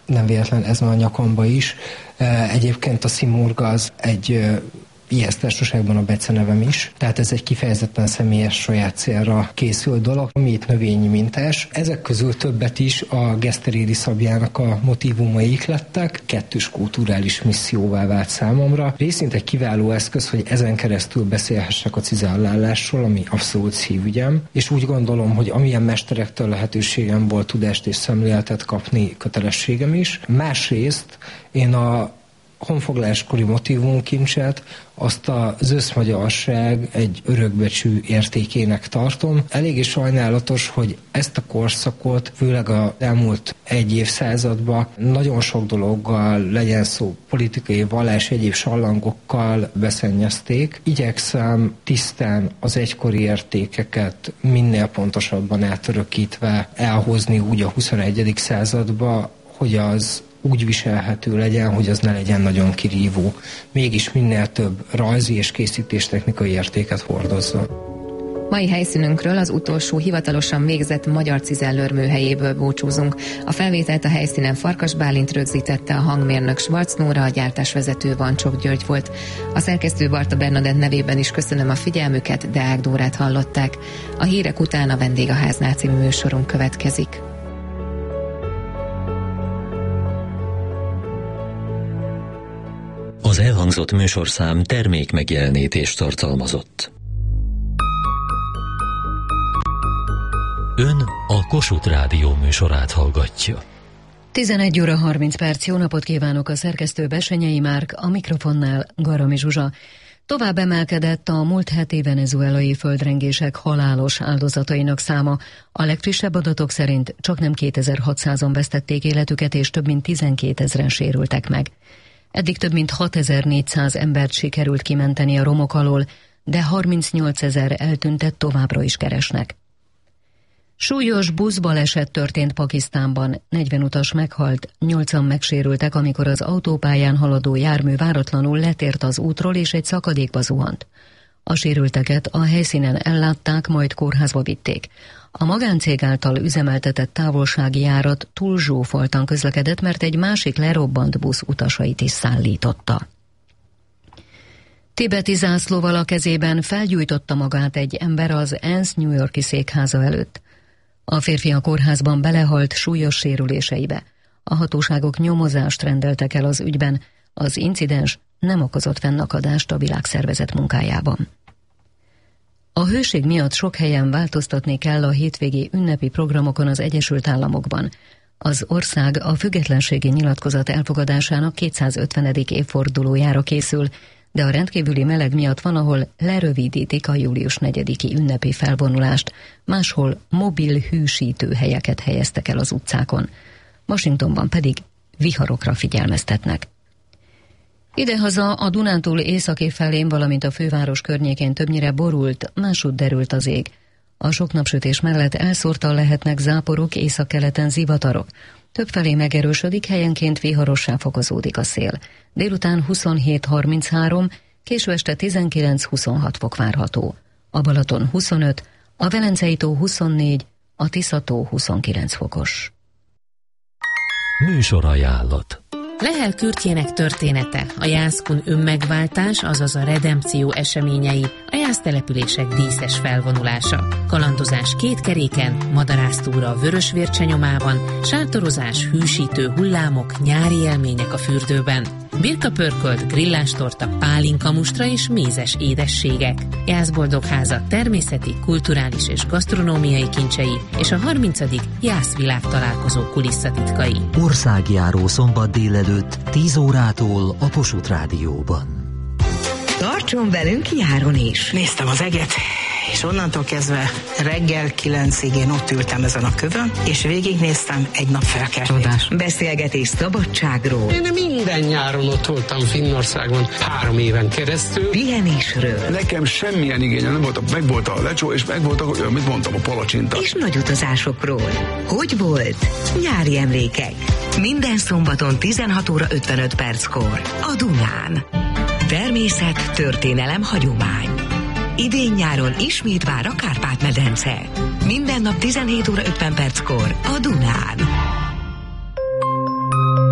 [SPEAKER 10] nem véletlen ez van a nyakamba is. Egyébként a szimurga az egy ilyes társaságban a becenevem is, tehát ez egy kifejezetten személyes saját célra készült dolog, ami itt növényi mintás. Ezek közül többet is a Geszterédi szabjának a motívumaik lettek, kettős kulturális misszióvá vált számomra. Részint egy kiváló eszköz, hogy ezen keresztül beszélhessek a cizellálásról, ami abszolút szívügyem, és úgy gondolom, hogy amilyen mesterektől lehetőségem volt tudást és szemléletet kapni, kötelességem is. Másrészt én a honfoglaláskori motívumkincset azt az összmagyarság egy örökbecsű értékének tartom. Eléggé sajnálatos, hogy ezt a korszakot, főleg az elmúlt egy évszázadban nagyon sok dologgal, legyen szó politikai, vallás, egyéb sallangokkal beszennyezték. Igyekszem tisztán az egykori értékeket minél pontosabban átörökítve elhozni úgy a huszonegyedik századba, hogy az úgy viselhető legyen, hogy az ne legyen nagyon kirívó. Mégis minél több rajzi és készítéstechnikai értéket hordozza.
[SPEAKER 9] Mai helyszínünkről, az utolsó hivatalosan végzett magyar cizellőr műhelyéből búcsúzunk. A felvételt a helyszínen Farkas Bálint rögzítette, a hangmérnök Schwarz Nóra, a gyártásvezető Vancsok György volt. A szerkesztő Barta Bernadett nevében is köszönöm a figyelmüket, Deák Dórát hallották. A hírek után a Vendégháznál című műsorunk következik.
[SPEAKER 3] Az elhangzott műsorszám termék megjelenítést tartalmazott. Ön a Kossuth Rádió műsorát hallgatja.
[SPEAKER 4] tizenegy óra harminc perc, jó napot kívánok, a szerkesztő Bessenyei Márk, a mikrofonnál Garami Zsuzsa. Tovább emelkedett a múlt heti venezuelai földrengések halálos áldozatainak száma. A legfrissebb adatok szerint csaknem kétezer-hatszázan vesztették életüket, és több mint tizenkétezren sérültek meg. Eddig több mint hatezer-négyszáz embert sikerült kimenteni a romok alól, de harmincnyolcezer eltüntet továbbra is keresnek. Súlyos buszbaleset történt Pakisztánban, negyven utas meghalt, nyolcan megsérültek, amikor az autópályán haladó jármű váratlanul letért az útról és egy szakadékba zuhant. A sérülteket a helyszínen ellátták, majd kórházba vitték. A magáncég által üzemeltetett távolsági járat túl zsúfoltan közlekedett, mert egy másik lerobbant busz utasait is szállította. Tibeti zászlóval a kezében felgyújtotta magát egy ember az ENSZ New York-i székháza előtt. A férfi a kórházban belehalt súlyos sérüléseibe. A hatóságok nyomozást rendeltek el az ügyben, az incidens nem okozott fennakadást a világszervezet munkájában. A hőség miatt sok helyen változtatni kell a hétvégi ünnepi programokon az Egyesült Államokban. Az ország a függetlenségi nyilatkozat elfogadásának kétszázötvenedik évfordulójára készül, de a rendkívüli meleg miatt van, ahol lerövidítik a július negyediki ünnepi felvonulást, máshol mobil hűsítőhelyeket helyeztek el az utcákon. Washingtonban pedig viharokra figyelmeztetnek. Idehaza a Dunántúl északi felén, valamint a főváros környékén többnyire borult, másút derült az ég. A sok napsütés mellett elszórtan lehetnek záporok, északkeleten zivatarok. Többfelé megerősödik, helyenként viharossá fokozódik a szél. Délután huszonhét harminchárom, késő este tizenkilenc-huszonhat fok várható. A Balaton huszonöt, a Velencei-tó huszonnégy, a Tisza-tó huszonkilenc fokos.
[SPEAKER 3] Műsorajánlat.
[SPEAKER 12] Lehel Kürtjének története, a Jászkun önmegváltás, azaz a redempció eseményei, a jásztelepülések díszes felvonulása, kalandozás két keréken, madarásztúra a Vörösvércse nyomában, sártorozás, hűsítő hullámok, nyári élmények a fürdőben, birkapörkölt, grillástorta, pálinkamustra és mézes édességek, Jászboldogháza természeti, kulturális és gasztronómiai kincsei, és a harmincadik Jászvilág találkozó kulisszatitkai.
[SPEAKER 3] Országjáró szombat délelőtt tíz órától a Kossuth Rádióban.
[SPEAKER 13] Tartson velünk járon is!
[SPEAKER 14] Néztem az eget, és onnantól kezdve reggel kilencig én ott ültem ezen a kövön, és végignéztem egy nap felkeltét.
[SPEAKER 13] Beszélgetés szabadságról.
[SPEAKER 15] Én minden nyáron ott voltam Finnországban három éven keresztül.
[SPEAKER 13] Pihenésről.
[SPEAKER 16] Nekem semmilyen igényem nem volt, meg volt a lecsó, és meg volt, a, mit mondtam, a palacsinta.
[SPEAKER 13] És nagy utazásokról. Hogy volt? Nyári emlékek. Minden szombaton tizenhat óra ötvenöt perckor. A Dunán. Természet, történelem, hagyomány. Idén-nyáron ismét vár a Kárpát-medence. Minden nap tizenhét óra ötven perckor a Dunán.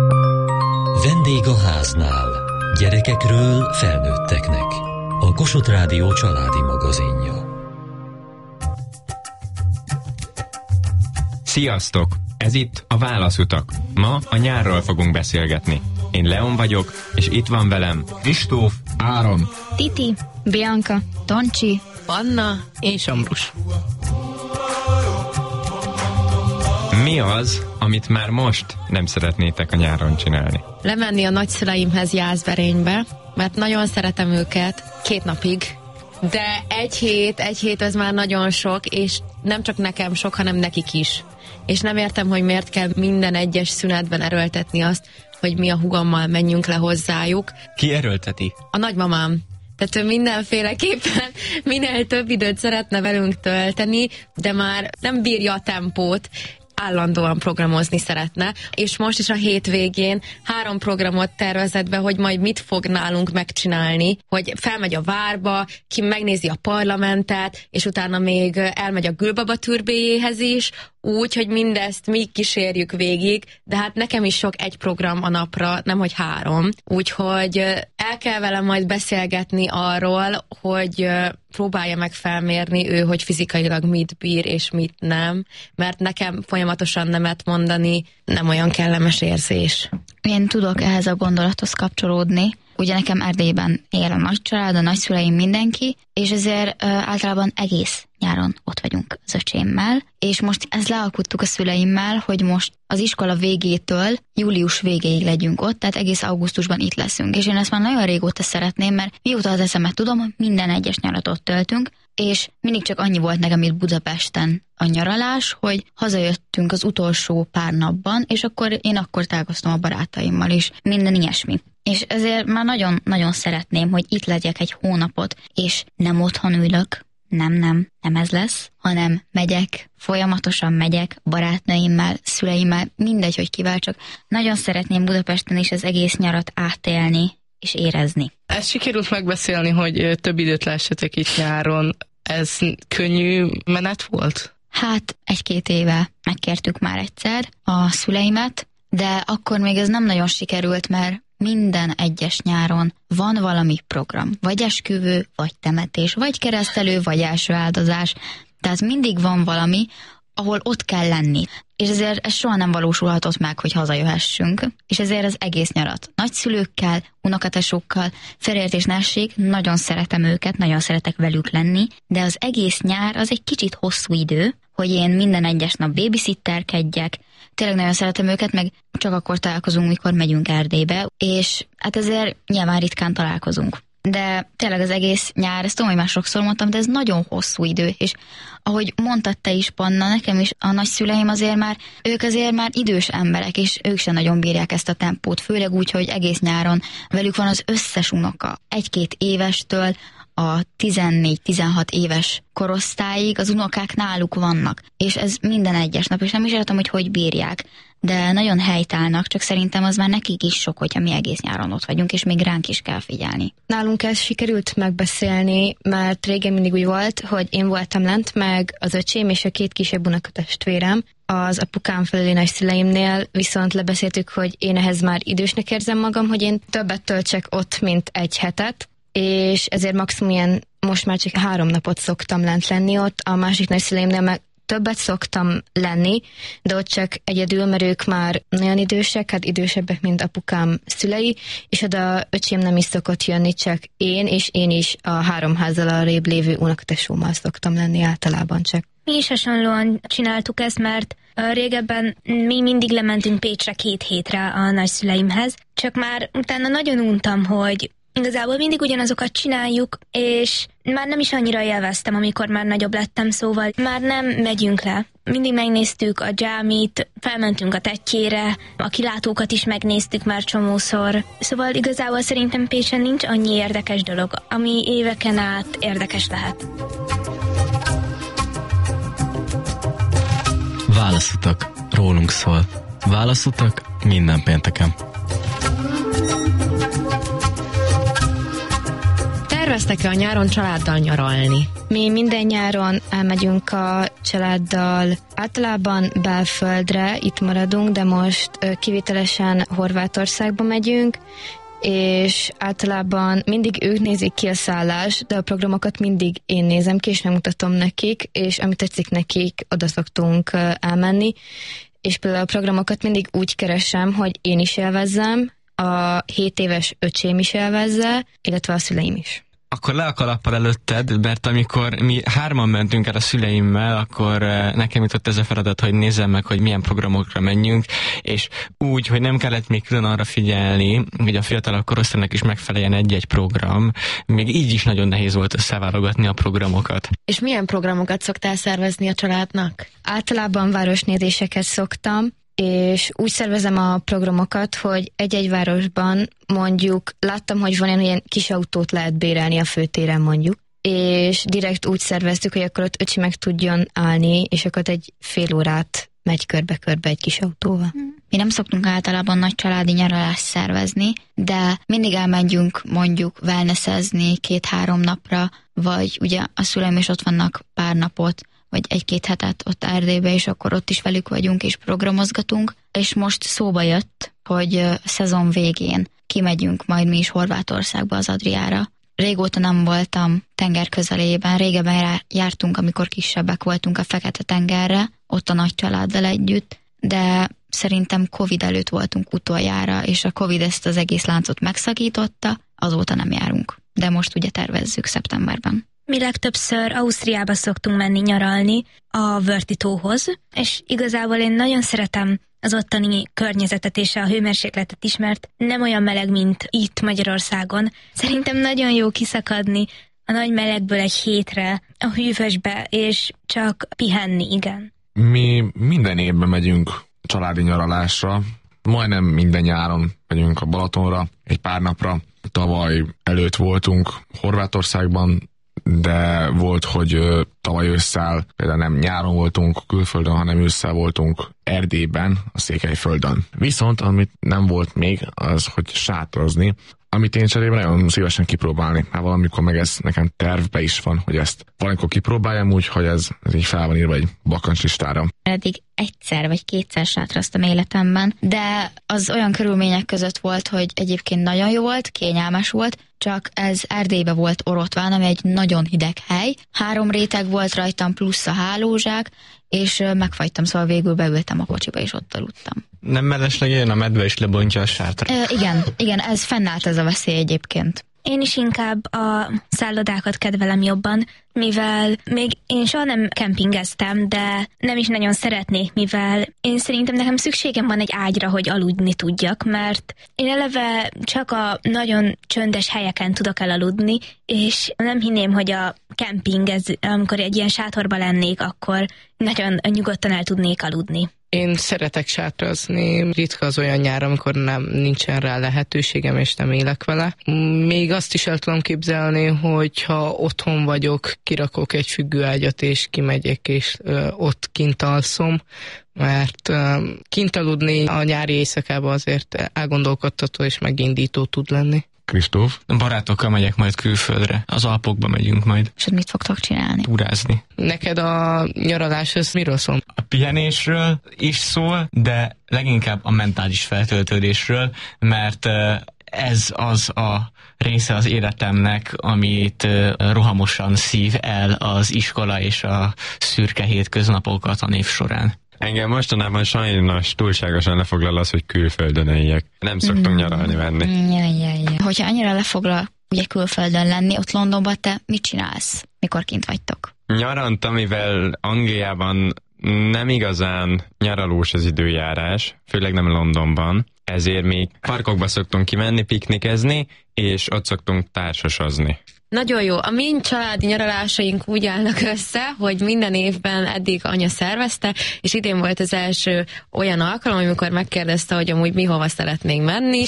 [SPEAKER 3] Vendég a háznál. Gyerekekről felnőtteknek. A Kossuth Rádió családi magazinja.
[SPEAKER 17] Sziasztok! Ez itt a Válaszutak. Ma a nyárról fogunk beszélgetni. Én Leon vagyok, és itt van velem Kristóf, Áron,
[SPEAKER 18] Titi, Bianca, Toncsi,
[SPEAKER 19] Panna és Ambrus.
[SPEAKER 17] Mi az, amit már most nem szeretnétek a nyáron csinálni?
[SPEAKER 18] Lemenni a nagyszüleimhez Jászberénybe, mert nagyon szeretem őket két napig, de egy hét, egy hét ez már nagyon sok, és nem csak nekem sok, hanem nekik is. És nem értem, hogy miért kell minden egyes szünetben erőltetni azt, hogy mi a hugommal menjünk le hozzájuk.
[SPEAKER 17] Ki erőlteti?
[SPEAKER 18] A nagymamám. Tehát ő mindenféleképpen minél több időt szeretne velünk tölteni, de már nem bírja a tempót, állandóan programozni szeretne, és most is a hétvégén három programot tervezett be, hogy majd mit fog nálunk megcsinálni, hogy felmegy a várba, ki megnézi a parlamentet, és utána még elmegy a Gülbaba türbéjéhez is, úgy, hogy mindezt mi kísérjük végig, de hát nekem is sok egy program a napra, nemhogy három. Úgyhogy el kell velem majd beszélgetni arról, hogy próbálja meg felmérni ő, hogy fizikailag mit bír és mit nem, mert nekem folyamatosan nemet mondani nem olyan kellemes érzés.
[SPEAKER 20] Én tudok ehhez a gondolathoz kapcsolódni. Ugye nekem Erdélyben él a nagy család, a nagyszüleim, mindenki, és ezért uh, általában egész nyáron ott vagyunk az öcsémmel, és most ezt lealkuttuk a szüleimmel, hogy most az iskola végétől július végéig legyünk ott, tehát egész augusztusban itt leszünk, és én ezt már nagyon régóta szeretném, mert mióta az eszemet tudom, minden egyes nyarat ott töltünk, és mindig csak annyi volt nekem itt Budapesten a nyaralás, hogy hazajöttünk az utolsó pár napban, és akkor én akkor találkoztam a barátaimmal is, minden ilyesmi. És ezért már nagyon-nagyon szeretném, hogy itt legyek egy hónapot, és nem otthon ülök, nem, nem, nem ez lesz, hanem megyek, folyamatosan megyek barátnőimmel, szüleimmel, mindegy, hogy kivel, csak nagyon szeretném Budapesten is az egész nyarat átélni és érezni.
[SPEAKER 19] Ezt sikerült megbeszélni, hogy több időt lehessetek itt nyáron. Ez könnyű menet volt?
[SPEAKER 20] Hát egy-két éve megkértük már egyszer a szüleimet, de akkor még ez nem nagyon sikerült, mert minden egyes nyáron van valami program, vagy esküvő, vagy temetés, vagy keresztelő, vagy első áldozás. Tehát mindig van valami, ahol ott kell lenni. És ezért ez soha nem valósulhatott meg, hogy hazajöhessünk. És ezért az egész nyarat nagyszülőkkel, unokatesokkal, Ferért és Nesség, nagyon szeretem őket, nagyon szeretek velük lenni, de az egész nyár az egy kicsit hosszú idő, hogy én minden egyes nap babysitterkedjek, tényleg nagyon szeretem őket, meg csak akkor találkozunk, mikor megyünk Erdélybe, és hát ezért nyilván ritkán találkozunk. De tényleg az egész nyár, ezt tudom, hogy már sokszor mondtam, de ez nagyon hosszú idő, és ahogy mondtad te is, Panna, nekem is a nagyszüleim azért már, ők azért már idős emberek, és ők sem nagyon bírják ezt a tempót, főleg úgy, hogy egész nyáron velük van az összes unoka, egy-két évestől a tizennégy-tizenhat éves korosztályig az unokák náluk vannak, és ez minden egyes nap, és nem is értem, hogy hogy bírják, de nagyon helytállnak, csak szerintem az már nekik is sok, hogyha mi egész nyáron ott vagyunk, és még ránk is kell figyelni.
[SPEAKER 18] Nálunk ezt sikerült megbeszélni, mert régen mindig úgy volt, hogy én voltam lent, meg az öcsém és a két kisebb unokatestvérem. Az apukám felüli nagyszüleimnél viszont lebeszéltük, hogy én ehhez már idősnek érzem magam, hogy én többet töltsek ott, mint egy hetet, és ezért maximum ilyen, most már csak három napot szoktam lent lenni ott, a másik nagyszüleimnél meg többet szoktam lenni, de ott csak egyedül, mert ők már nagyon idősek, hát idősebbek, mint apukám szülei, és oda öcsém nem is szokott jönni, csak én, és én is a három házzal arrébb lévő unokatesómmal szoktam lenni általában csak.
[SPEAKER 21] Mi is hasonlóan csináltuk ezt, mert régebben mi mindig lementünk Pécsre két hétre a nagyszüleimhez, csak már utána nagyon untam, hogy igazából mindig ugyanazokat csináljuk, és már nem is annyira élveztem, amikor már nagyobb lettem, szóval már nem megyünk le. Mindig megnéztük a dzsámit, felmentünk a tettyére, a kilátókat is megnéztük már csomószor. Szóval igazából szerintem Pécsen nincs annyi érdekes dolog, ami éveken át érdekes lehet.
[SPEAKER 22] Válaszutak, rólunk szól. Válaszutak minden pénteken.
[SPEAKER 18] Terveztek-e a nyáron családdal nyaralni?
[SPEAKER 1] Mi minden nyáron elmegyünk a családdal, általában belföldre, itt maradunk, de most kivételesen Horvátországba megyünk, és általában mindig ők nézik ki a szállást, de a programokat mindig én nézem ki, és megmutatom nekik, és amit tetszik nekik, oda szoktunk elmenni, és például a programokat mindig úgy keresem, hogy én is élvezzem, a hét éves öcsém is élvezze, illetve a szüleim is.
[SPEAKER 22] Akkor le a kalappal előtted, mert amikor mi hárman mentünk el a szüleimmel, akkor nekem jutott ez a feladat, hogy nézzem meg, hogy milyen programokra menjünk, és úgy, hogy nem kellett még külön arra figyelni, hogy a fiatalabb korosztálynak is megfeleljen egy-egy program, még így is nagyon nehéz volt összeválogatni a programokat.
[SPEAKER 18] És milyen programokat szoktál szervezni a családnak?
[SPEAKER 1] Általában városnézéseket szoktam, és úgy szervezem a programokat, hogy egy-egy városban mondjuk láttam, hogy van ilyen kis autót lehet bérelni a főtéren mondjuk, és direkt úgy szerveztük, hogy akkor ott öcsi meg tudjon állni, és akkor egy fél órát megy körbe-körbe egy kis autóval.
[SPEAKER 20] Mi nem szoktunk általában nagy családi nyaralást szervezni, de mindig elmegyünk mondjuk wellnessezni két-három napra, vagy ugye a szüleim is ott vannak pár napot, vagy egy-két hetet ott Erdélybe, és akkor ott is velük vagyunk, és programozgatunk. És most szóba jött, hogy a szezon végén kimegyünk majd mi is Horvátországba, az Adriára. Régóta nem voltam tenger közelében, régebben jártunk, amikor kisebbek voltunk a Fekete-tengerre, ott a nagy családdal együtt, de szerintem Covid előtt voltunk utoljára, és a Covid ezt az egész láncot megszakította, azóta nem járunk. De most ugye tervezzük szeptemberben.
[SPEAKER 21] Mi legtöbbször Ausztriába szoktunk menni nyaralni a Vörti-tóhoz, és igazából én nagyon szeretem az ottani környezetet és a hőmérsékletet is, mert nem olyan meleg, mint itt Magyarországon. Szerintem nagyon jó kiszakadni a nagy melegből egy hétre a hűvösbe, és csak pihenni, igen.
[SPEAKER 2] Mi minden évben megyünk családi nyaralásra, majdnem minden nyáron megyünk a Balatonra egy pár napra. Tavaly előtt voltunk Horvátországban, de volt, hogy tavaly ősszel, például nem nyáron voltunk külföldön, hanem ősszel voltunk Erdélyben, a Székelyföldön. Viszont, amit nem volt még, az, hogy sátrazni, amit én cserében nagyon szívesen kipróbálni. Hát valamikor meg ez nekem tervbe is van, hogy ezt valamikor kipróbáljam úgy, hogy ez, ez így fel van írva egy bakancslistára.
[SPEAKER 20] Eddig egyszer vagy kétszer sátraztam életemben, de az olyan körülmények között volt, hogy egyébként nagyon jó volt, kényelmes volt, csak ez Erdélybe volt Orotván, ami egy nagyon hideg hely. Három réteg volt rajtam, plusz a hálózsák, és megfagytam, szóval végül beültem a kocsiba, és ott aludtam.
[SPEAKER 22] Nem mellesleg jön a medve, és lebontja a sátrat?
[SPEAKER 20] E, igen, igen, ez fennállt ez a veszély egyébként.
[SPEAKER 21] Én is inkább a szállodákat kedvelem jobban, mivel még én soha nem kempingeztem, de nem is nagyon szeretnék, mivel én szerintem nekem szükségem van egy ágyra, hogy aludni tudjak, mert én eleve csak a nagyon csöndes helyeken tudok elaludni, és nem hinném, hogy a kemping, ez, amikor egy ilyen sátorban lennék, akkor nagyon nyugodtan el tudnék aludni.
[SPEAKER 19] Én szeretek sátrazni, ritka az olyan nyár, amikor nem nincsen rá lehetőségem, és nem élek vele. Még azt is el tudom képzelni, hogy ha otthon vagyok, kirakok egy függőágyat, és kimegyek, és ö, ott kint alszom, mert ö, kint aludni a nyári éjszakában azért elgondolkodtató és megindító tud lenni.
[SPEAKER 2] Kristóf?
[SPEAKER 22] Barátokkal megyek majd külföldre. Az Alpokba megyünk majd.
[SPEAKER 20] És mit fogtok csinálni?
[SPEAKER 22] Túrázni.
[SPEAKER 19] Neked a nyaralás, ez miről szól?
[SPEAKER 22] A pihenésről is szól, de leginkább a mentális feltöltődésről, mert ez az a része az életemnek, amit rohamosan szív el az iskola és a szürke hétköznapok a tanév során.
[SPEAKER 17] Engem mostanában sajnos túlságosan lefoglal az, hogy külföldön éljek. Nem szoktunk mm. nyaralni venni.
[SPEAKER 20] Ja, ja, ja. Hogyha annyira lefoglal ugye külföldön lenni, ott Londonban te mit csinálsz, mikor kint vagytok?
[SPEAKER 17] Nyaranta, mivel Angliában nem igazán nyaralós az időjárás, főleg nem Londonban, ezért mi parkokba szoktunk kimenni, piknikezni, és ott szoktunk társasozni.
[SPEAKER 18] Nagyon jó. A mi családi nyaralásaink úgy állnak össze, hogy minden évben eddig anya szervezte, és idén volt az első olyan alkalom, amikor megkérdezte, hogy amúgy mi hova szeretnénk menni.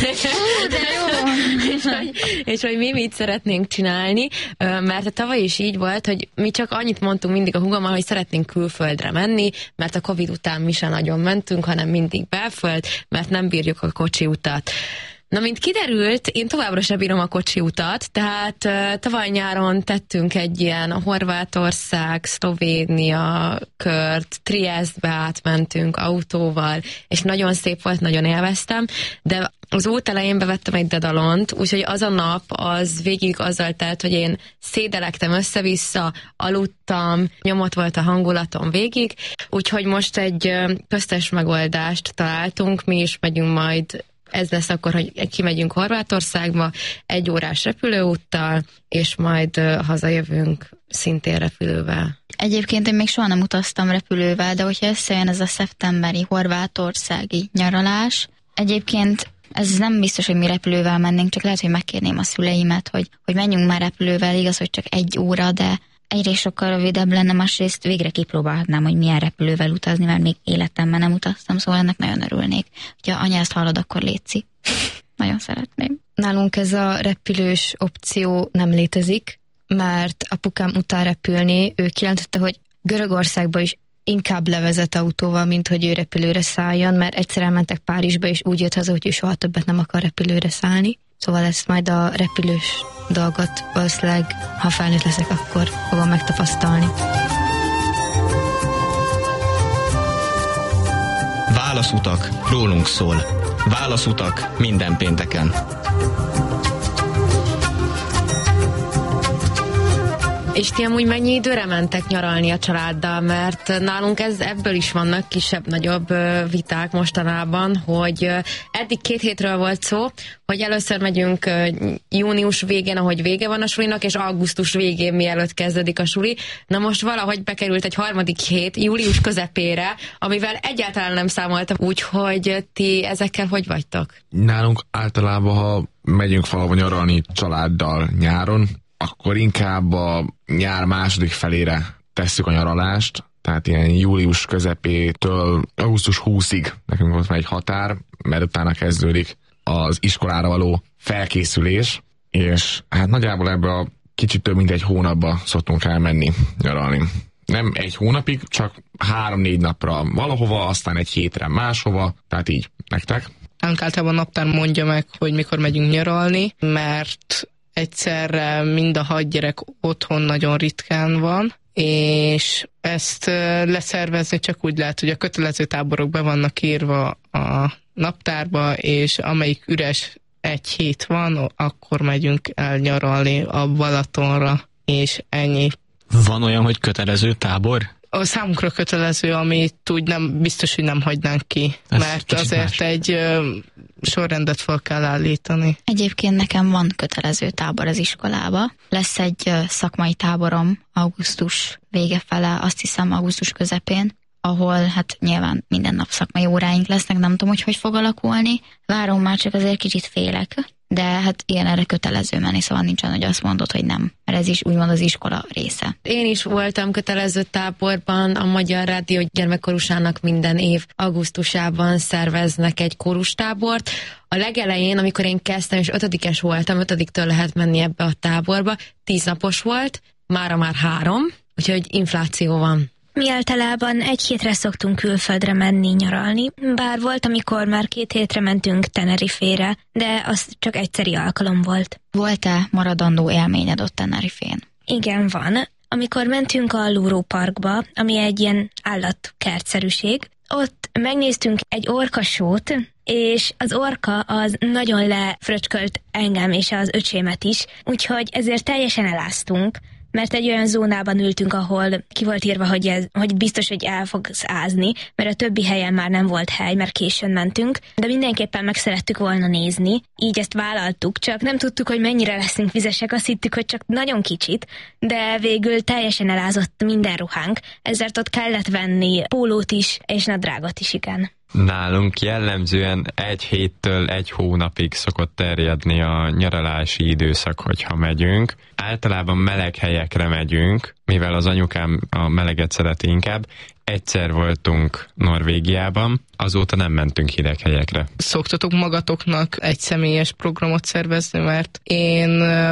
[SPEAKER 20] De jó!
[SPEAKER 18] és, hogy, és hogy mi mit szeretnénk csinálni, mert a tavaly is így volt, hogy mi csak annyit mondtunk mindig a húgommal, hogy szeretnénk külföldre menni, mert a Covid után mi sem nagyon mentünk, hanem mindig belföld, mert nem bírjuk a kocsi utat. Na, mint kiderült, én továbbra sem bírom a kocsi utat, tehát uh, tavaly nyáron tettünk egy ilyen Horvátország, Szlovénia kört, Triestbe átmentünk autóval, és nagyon szép volt, nagyon élveztem, de az út elején bevettem egy dedalont, úgyhogy az a nap az végig azzal telt, hogy én szédelektem össze-vissza, aludtam, nyomott volt a hangulatom végig, úgyhogy most egy köztes megoldást találtunk, mi is megyünk majd. Ez lesz akkor, hogy kimegyünk Horvátországba egy órás repülőúttal, és majd uh, hazajövünk szintén repülővel.
[SPEAKER 20] Egyébként én még soha nem utaztam repülővel, de hogyha összejön ez a szeptemberi horvátországi nyaralás, egyébként ez nem biztos, hogy mi repülővel mennénk, csak lehet, hogy megkérném a szüleimet, hogy, hogy menjünk már repülővel, igaz, hogy csak egy óra, de egyrészt sokkal rövidebb lenne, másrészt végre kipróbálhatnám, hogy milyen repülővel utazni, mert még életemben nem utaztam, szóval ennek nagyon örülnék. Hogyha anya ezt hallod, akkor létszik. Nagyon szeretném.
[SPEAKER 1] Nálunk ez a repülős opció nem létezik, mert apukám után repülni, ő kijelentette, hogy Görögországba is inkább levezet autóval, mint hogy ő repülőre szálljon, mert egyszer elmentek Párizsba, és úgy jött haza, hogy ő soha többet nem akar repülőre szállni. Szóval ezt majd a repülős dolgot valószínűleg, ha felnőtt leszek, akkor fogom megtapasztalni.
[SPEAKER 5] Válaszutak, rólunk szól. Válaszutak minden pénteken.
[SPEAKER 18] És ti amúgy mennyi időre mentek nyaralni a családdal? Mert nálunk ez, ebből is vannak kisebb-nagyobb viták mostanában, hogy eddig két hétről volt szó, hogy először megyünk június végén, ahogy vége van a sulinak, és augusztus végén, mielőtt kezdődik a suli. Na most valahogy bekerült egy harmadik hét, július közepére, amivel egyáltalán nem számoltam, úgyhogy ti ezekkel hogy vagytok?
[SPEAKER 2] Nálunk általában, ha megyünk valahol nyaralni családdal nyáron, akkor inkább a nyár második felére tesszük a nyaralást, tehát ilyen július közepétől augusztus huszadikáig nekünk volt már egy határ, mert utána kezdődik az iskolára való felkészülés, és hát nagyjából ebbe a kicsit több mint egy hónapba szoktunk elmenni nyaralni. Nem egy hónapig, csak három-négy napra valahova, aztán egy hétre máshova, tehát így. Nektek?
[SPEAKER 19] Általában naptár mondja meg, hogy mikor megyünk nyaralni, mert egyszerre mind a hat gyerek otthon nagyon ritkán van, és ezt leszervezni csak úgy lehet, hogy a kötelező táborok be vannak írva a naptárba, és amelyik üres egy hét van, akkor megyünk el nyaralni a Balatonra, és ennyi.
[SPEAKER 22] Van olyan, hogy kötelező tábor?
[SPEAKER 19] A számunkra kötelező, amit úgy nem, biztos, hogy nem hagynánk ki, ez mert azért más. Egy ö, sorrendet fel kell állítani.
[SPEAKER 20] Egyébként nekem van kötelező tábor az iskolába. Lesz egy ö, szakmai táborom augusztus vége fele, azt hiszem augusztus közepén, ahol hát nyilván minden nap szakmai óráink lesznek, nem tudom, hogy hogy fog alakulni. Várom, már csak azért kicsit félek, de hát ilyen erre kötelező menni, szóval nincsen, hogy azt mondod, hogy nem, mert ez is úgymond az iskola része.
[SPEAKER 18] Én is voltam kötelező táborban, a Magyar Rádió gyermekkorusának minden év augusztusában szerveznek egy korustábort. A legelején, amikor én kezdtem, és ötödikes voltam, ötödiktől lehet menni ebbe a táborba, tíz napos volt, mára már három, úgyhogy infláció van.
[SPEAKER 21] Mi általában egy hétre szoktunk külföldre menni nyaralni, bár volt, amikor már két hétre mentünk Tenerifére, de az csak egyszeri alkalom volt.
[SPEAKER 20] Volt-e maradandó élményed ott Tenerifén?
[SPEAKER 21] Igen, van. Amikor mentünk a Lúró Parkba, ami egy ilyen állatkertszerűség, ott megnéztünk egy orkasót, és az orka az nagyon lefröcskölt engem és az öcsémet is, úgyhogy ezért teljesen eláztunk, mert egy olyan zónában ültünk, ahol ki volt írva, hogy, ez, hogy biztos, hogy el fogsz ázni, mert a többi helyen már nem volt hely, mert későn mentünk, de mindenképpen meg szerettük volna nézni, így ezt vállaltuk, csak nem tudtuk, hogy mennyire leszünk vizesek, azt hittük, hogy csak nagyon kicsit, de végül teljesen elázott minden ruhánk, ezért ott kellett venni pólót is, és nadrágot is, igen.
[SPEAKER 17] Nálunk jellemzően egy héttől egy hónapig szokott terjedni a nyaralási időszak, hogyha megyünk. általában meleg helyekre megyünk, mivel az anyukám a meleget szereti inkább. Egyszer voltunk Norvégiában, azóta nem mentünk hideg helyekre.
[SPEAKER 19] Szoktatok magatoknak egy személyes programot szervezni, mert én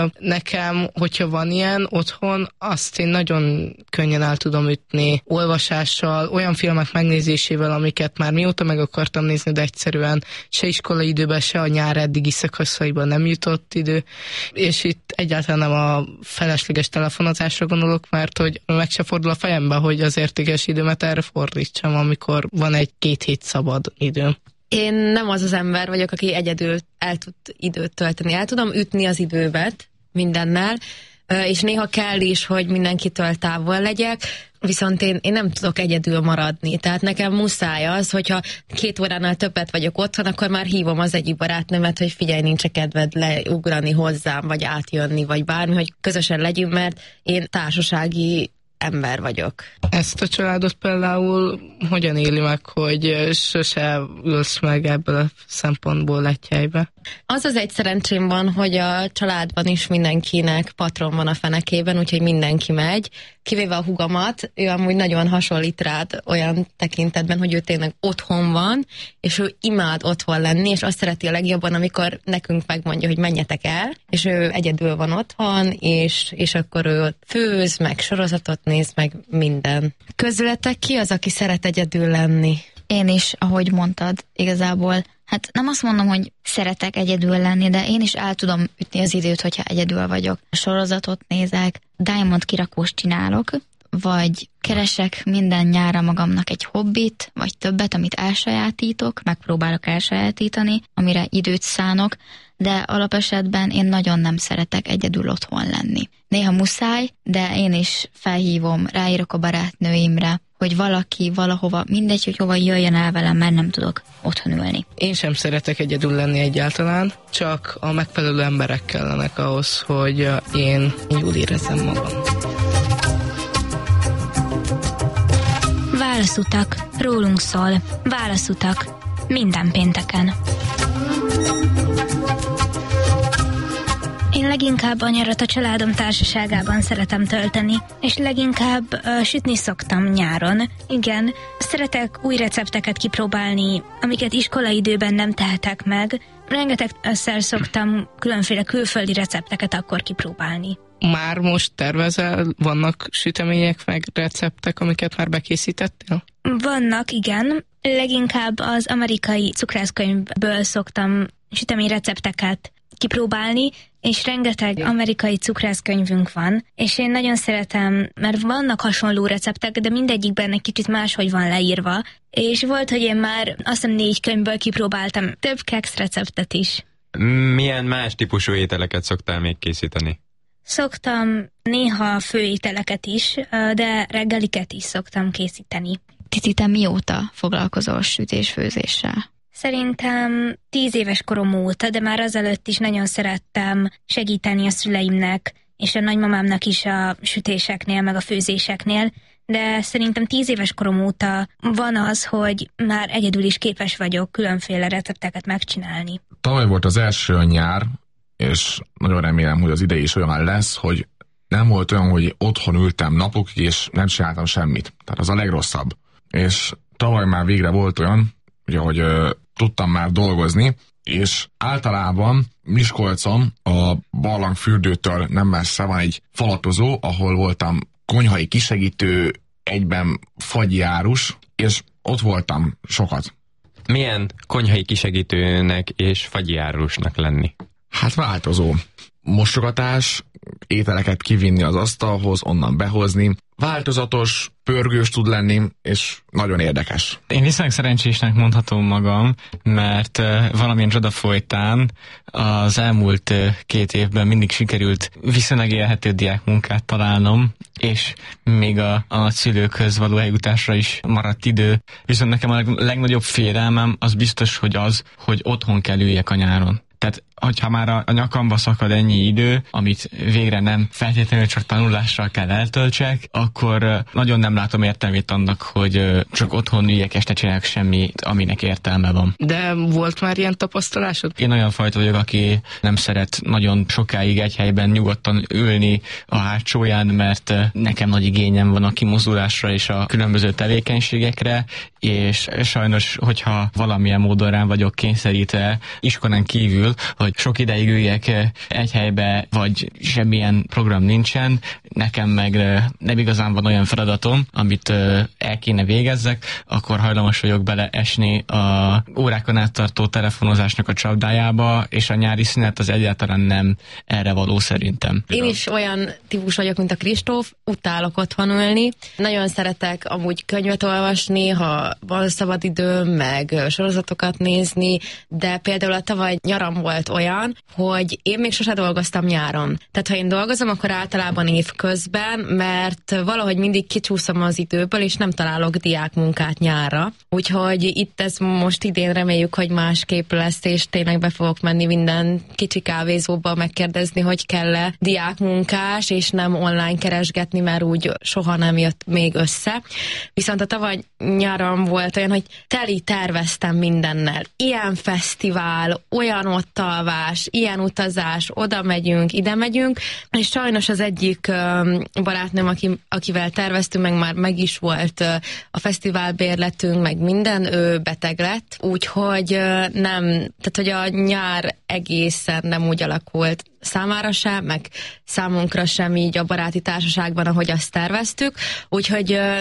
[SPEAKER 19] nekem, hogyha van ilyen otthon, azt én nagyon könnyen el tudom ütni olvasással, olyan filmek megnézésével, amiket már mióta meg akartam nézni, de egyszerűen se iskolai időben, se a nyár eddigi szakaszaiban nem jutott idő, és itt egyáltalán nem a felesleges telefonozásra gondolok, mert hogy meg se fordul a fejembe, hogy az értékes időmet erre fordítsam, amikor van egy-két hét szabad időm.
[SPEAKER 18] Én nem az az ember vagyok, aki egyedül el tud időt tölteni. El tudom ütni az időmet mindennel, és néha kell is, hogy mindenkitől távol legyek, viszont én, én nem tudok egyedül maradni. Tehát nekem muszáj az, hogyha két óránál többet vagyok otthon, akkor már hívom az egyik barátnőmet, hogy figyelj, nincs kedved leugrani hozzám, vagy átjönni, vagy bármi, hogy közösen legyünk, mert én társasági ember vagyok.
[SPEAKER 19] Ezt a családot például hogyan éli meg, hogy sose ülsz meg ebből a szempontból egy helybe?
[SPEAKER 18] Az az egy szerencsém van, hogy a családban is mindenkinek patron van a fenekében, úgyhogy mindenki megy, kivéve a húgomat, ő amúgy nagyon hasonlít rád olyan tekintetben, hogy ő tényleg otthon van, és ő imád otthon lenni, és azt szereti a legjobban, amikor nekünk megmondja, hogy menjetek el, és ő egyedül van otthon, és, és akkor ő főz, meg sorozatot néz, meg minden. Közületek ki az, aki szeret egyedül lenni?
[SPEAKER 20] Én is, ahogy mondtad, igazából, hát nem azt mondom, hogy szeretek egyedül lenni, de én is el tudom ütni az időt, hogyha egyedül vagyok. Sorozatot nézek, Diamond kirakós csinálok, vagy keresek minden nyára magamnak egy hobbit, vagy többet, amit elsajátítok, megpróbálok elsajátítani, amire időt szánok, de alapesetben én nagyon nem szeretek egyedül otthon lenni. Néha muszáj, de én is felhívom, ráírok a barátnőimre, hogy valaki valahova, mindegy, hogy hova jöjjön el velem, mert nem tudok otthon ülni.
[SPEAKER 19] Én sem szeretek egyedül lenni egyáltalán, csak a megfelelő emberek kellenek ahhoz, hogy én jól érezzem magam.
[SPEAKER 21] Válaszutak, rólunk szól. Válaszutak, minden pénteken. Én leginkább a nyarat a családom társaságában szeretem tölteni, és leginkább uh, sütni szoktam nyáron. Igen, szeretek új recepteket kipróbálni, amiket iskolai időben nem tehetek meg. Rengetegszer szoktam különféle külföldi recepteket akkor kipróbálni.
[SPEAKER 19] Már most tervezel, vannak sütemények meg receptek, amiket már bekészítettél?
[SPEAKER 21] Vannak, igen. Leginkább az amerikai cukrászkönyvből szoktam sütemény recepteket kipróbálni, és rengeteg amerikai cukrászkönyvünk van, és én nagyon szeretem, mert vannak hasonló receptek, de mindegyikben egy kicsit máshogy van leírva, és volt, hogy én már azt hiszem négy könyvből kipróbáltam több keksz receptet is.
[SPEAKER 17] Milyen más típusú ételeket szoktál még készíteni?
[SPEAKER 21] Szoktam néha főételeket is, de reggeliket is szoktam készíteni.
[SPEAKER 20] Titi, te mióta foglalkozol sütés-főzéssel?
[SPEAKER 21] Szerintem tíz éves korom óta, de már azelőtt is nagyon szerettem segíteni a szüleimnek, és a nagymamámnak is a sütéseknél, meg a főzéseknél, de szerintem tíz éves korom óta van az, hogy már egyedül is képes vagyok különféle recepteket megcsinálni.
[SPEAKER 2] Tavaly volt az első nyár, és nagyon remélem, hogy az idei is olyan lesz, hogy nem volt olyan, hogy otthon ültem napokig, és nem csináltam semmit. Tehát az a legrosszabb. És tavaly már végre volt olyan, ugye, hogy ö, tudtam már dolgozni, és általában Miskolcon a barlangfürdőtől nem messze van egy falatozó, ahol voltam konyhai kisegítő, egyben fagyi árus, és ott voltam sokat.
[SPEAKER 17] Milyen konyhai kisegítőnek és fagyi árusnak lenni?
[SPEAKER 2] Hát változó. Mosogatás, ételeket kivinni az asztalhoz, onnan behozni. Változatos, pörgős tud lenni, és nagyon érdekes.
[SPEAKER 22] Én viszonylag szerencsésnek mondhatom magam, mert uh, valamilyen csoda folytán az elmúlt uh, két évben mindig sikerült viszonylag élhető diákmunkát találnom, és még a, a szülőkhöz való eljutásra is maradt idő. Viszont nekem a leg, legnagyobb félelmem az biztos, hogy az, hogy otthon kell üljek a nyáron. Tehát hogyha már a, a nyakamba szakad ennyi idő, amit végre nem feltétlenül csak tanulással kell eltöltsek, akkor nagyon nem látom értelmét annak, hogy csak otthon üljek és ne csinálják semmit, aminek értelme van.
[SPEAKER 19] De volt már ilyen tapasztalásod?
[SPEAKER 22] Én olyan fajta vagyok, aki nem szeret nagyon sokáig egy helyben nyugodtan ülni a hátsóján, mert nekem nagy igényem van a kimozdulásra és a különböző tevékenységekre, és sajnos, hogyha valamilyen módon rám vagyok kényszerítve iskolán kívül, hogy sok ideig üljek egy helybe, vagy semmilyen program nincsen, nekem meg nem igazán van olyan feladatom, amit el kéne végezzek, akkor hajlamos vagyok beleesni a órákon áttartó telefonozásnak a csapdájába, és a nyári szünet az egyáltalán nem erre való szerintem.
[SPEAKER 18] Én is olyan típus vagyok, mint a Kristóf, utálok otthon ülni. Nagyon szeretek amúgy könyvet olvasni, ha van szabad időm, meg sorozatokat nézni, de például a tavaly nyaram volt olyan, hogy én még sose dolgoztam nyáron. Tehát ha én dolgozom, akkor általában évközben, mert valahogy mindig kicsúszom az időből, és nem találok diákmunkát nyárra. Úgyhogy itt ez most idén reméljük, hogy másképp lesz, és tényleg be fogok menni minden kicsi kávézóba megkérdezni, hogy kell-e diákmunkás, és nem online keresgetni, mert úgy soha nem jött még össze. Viszont a tavaly nyáron volt olyan, hogy teli terveztem mindennel. Ilyen fesztivál, olyan ott alvás, ilyen utazás, oda megyünk, ide megyünk, és sajnos az egyik barátnőm, aki, akivel terveztünk, meg már meg is volt a fesztiválbérletünk, meg minden, ő beteg lett, úgyhogy nem, tehát hogy a nyár egészen nem úgy alakult számára sem, meg számunkra sem így a baráti társaságban, ahogy azt terveztük, úgyhogy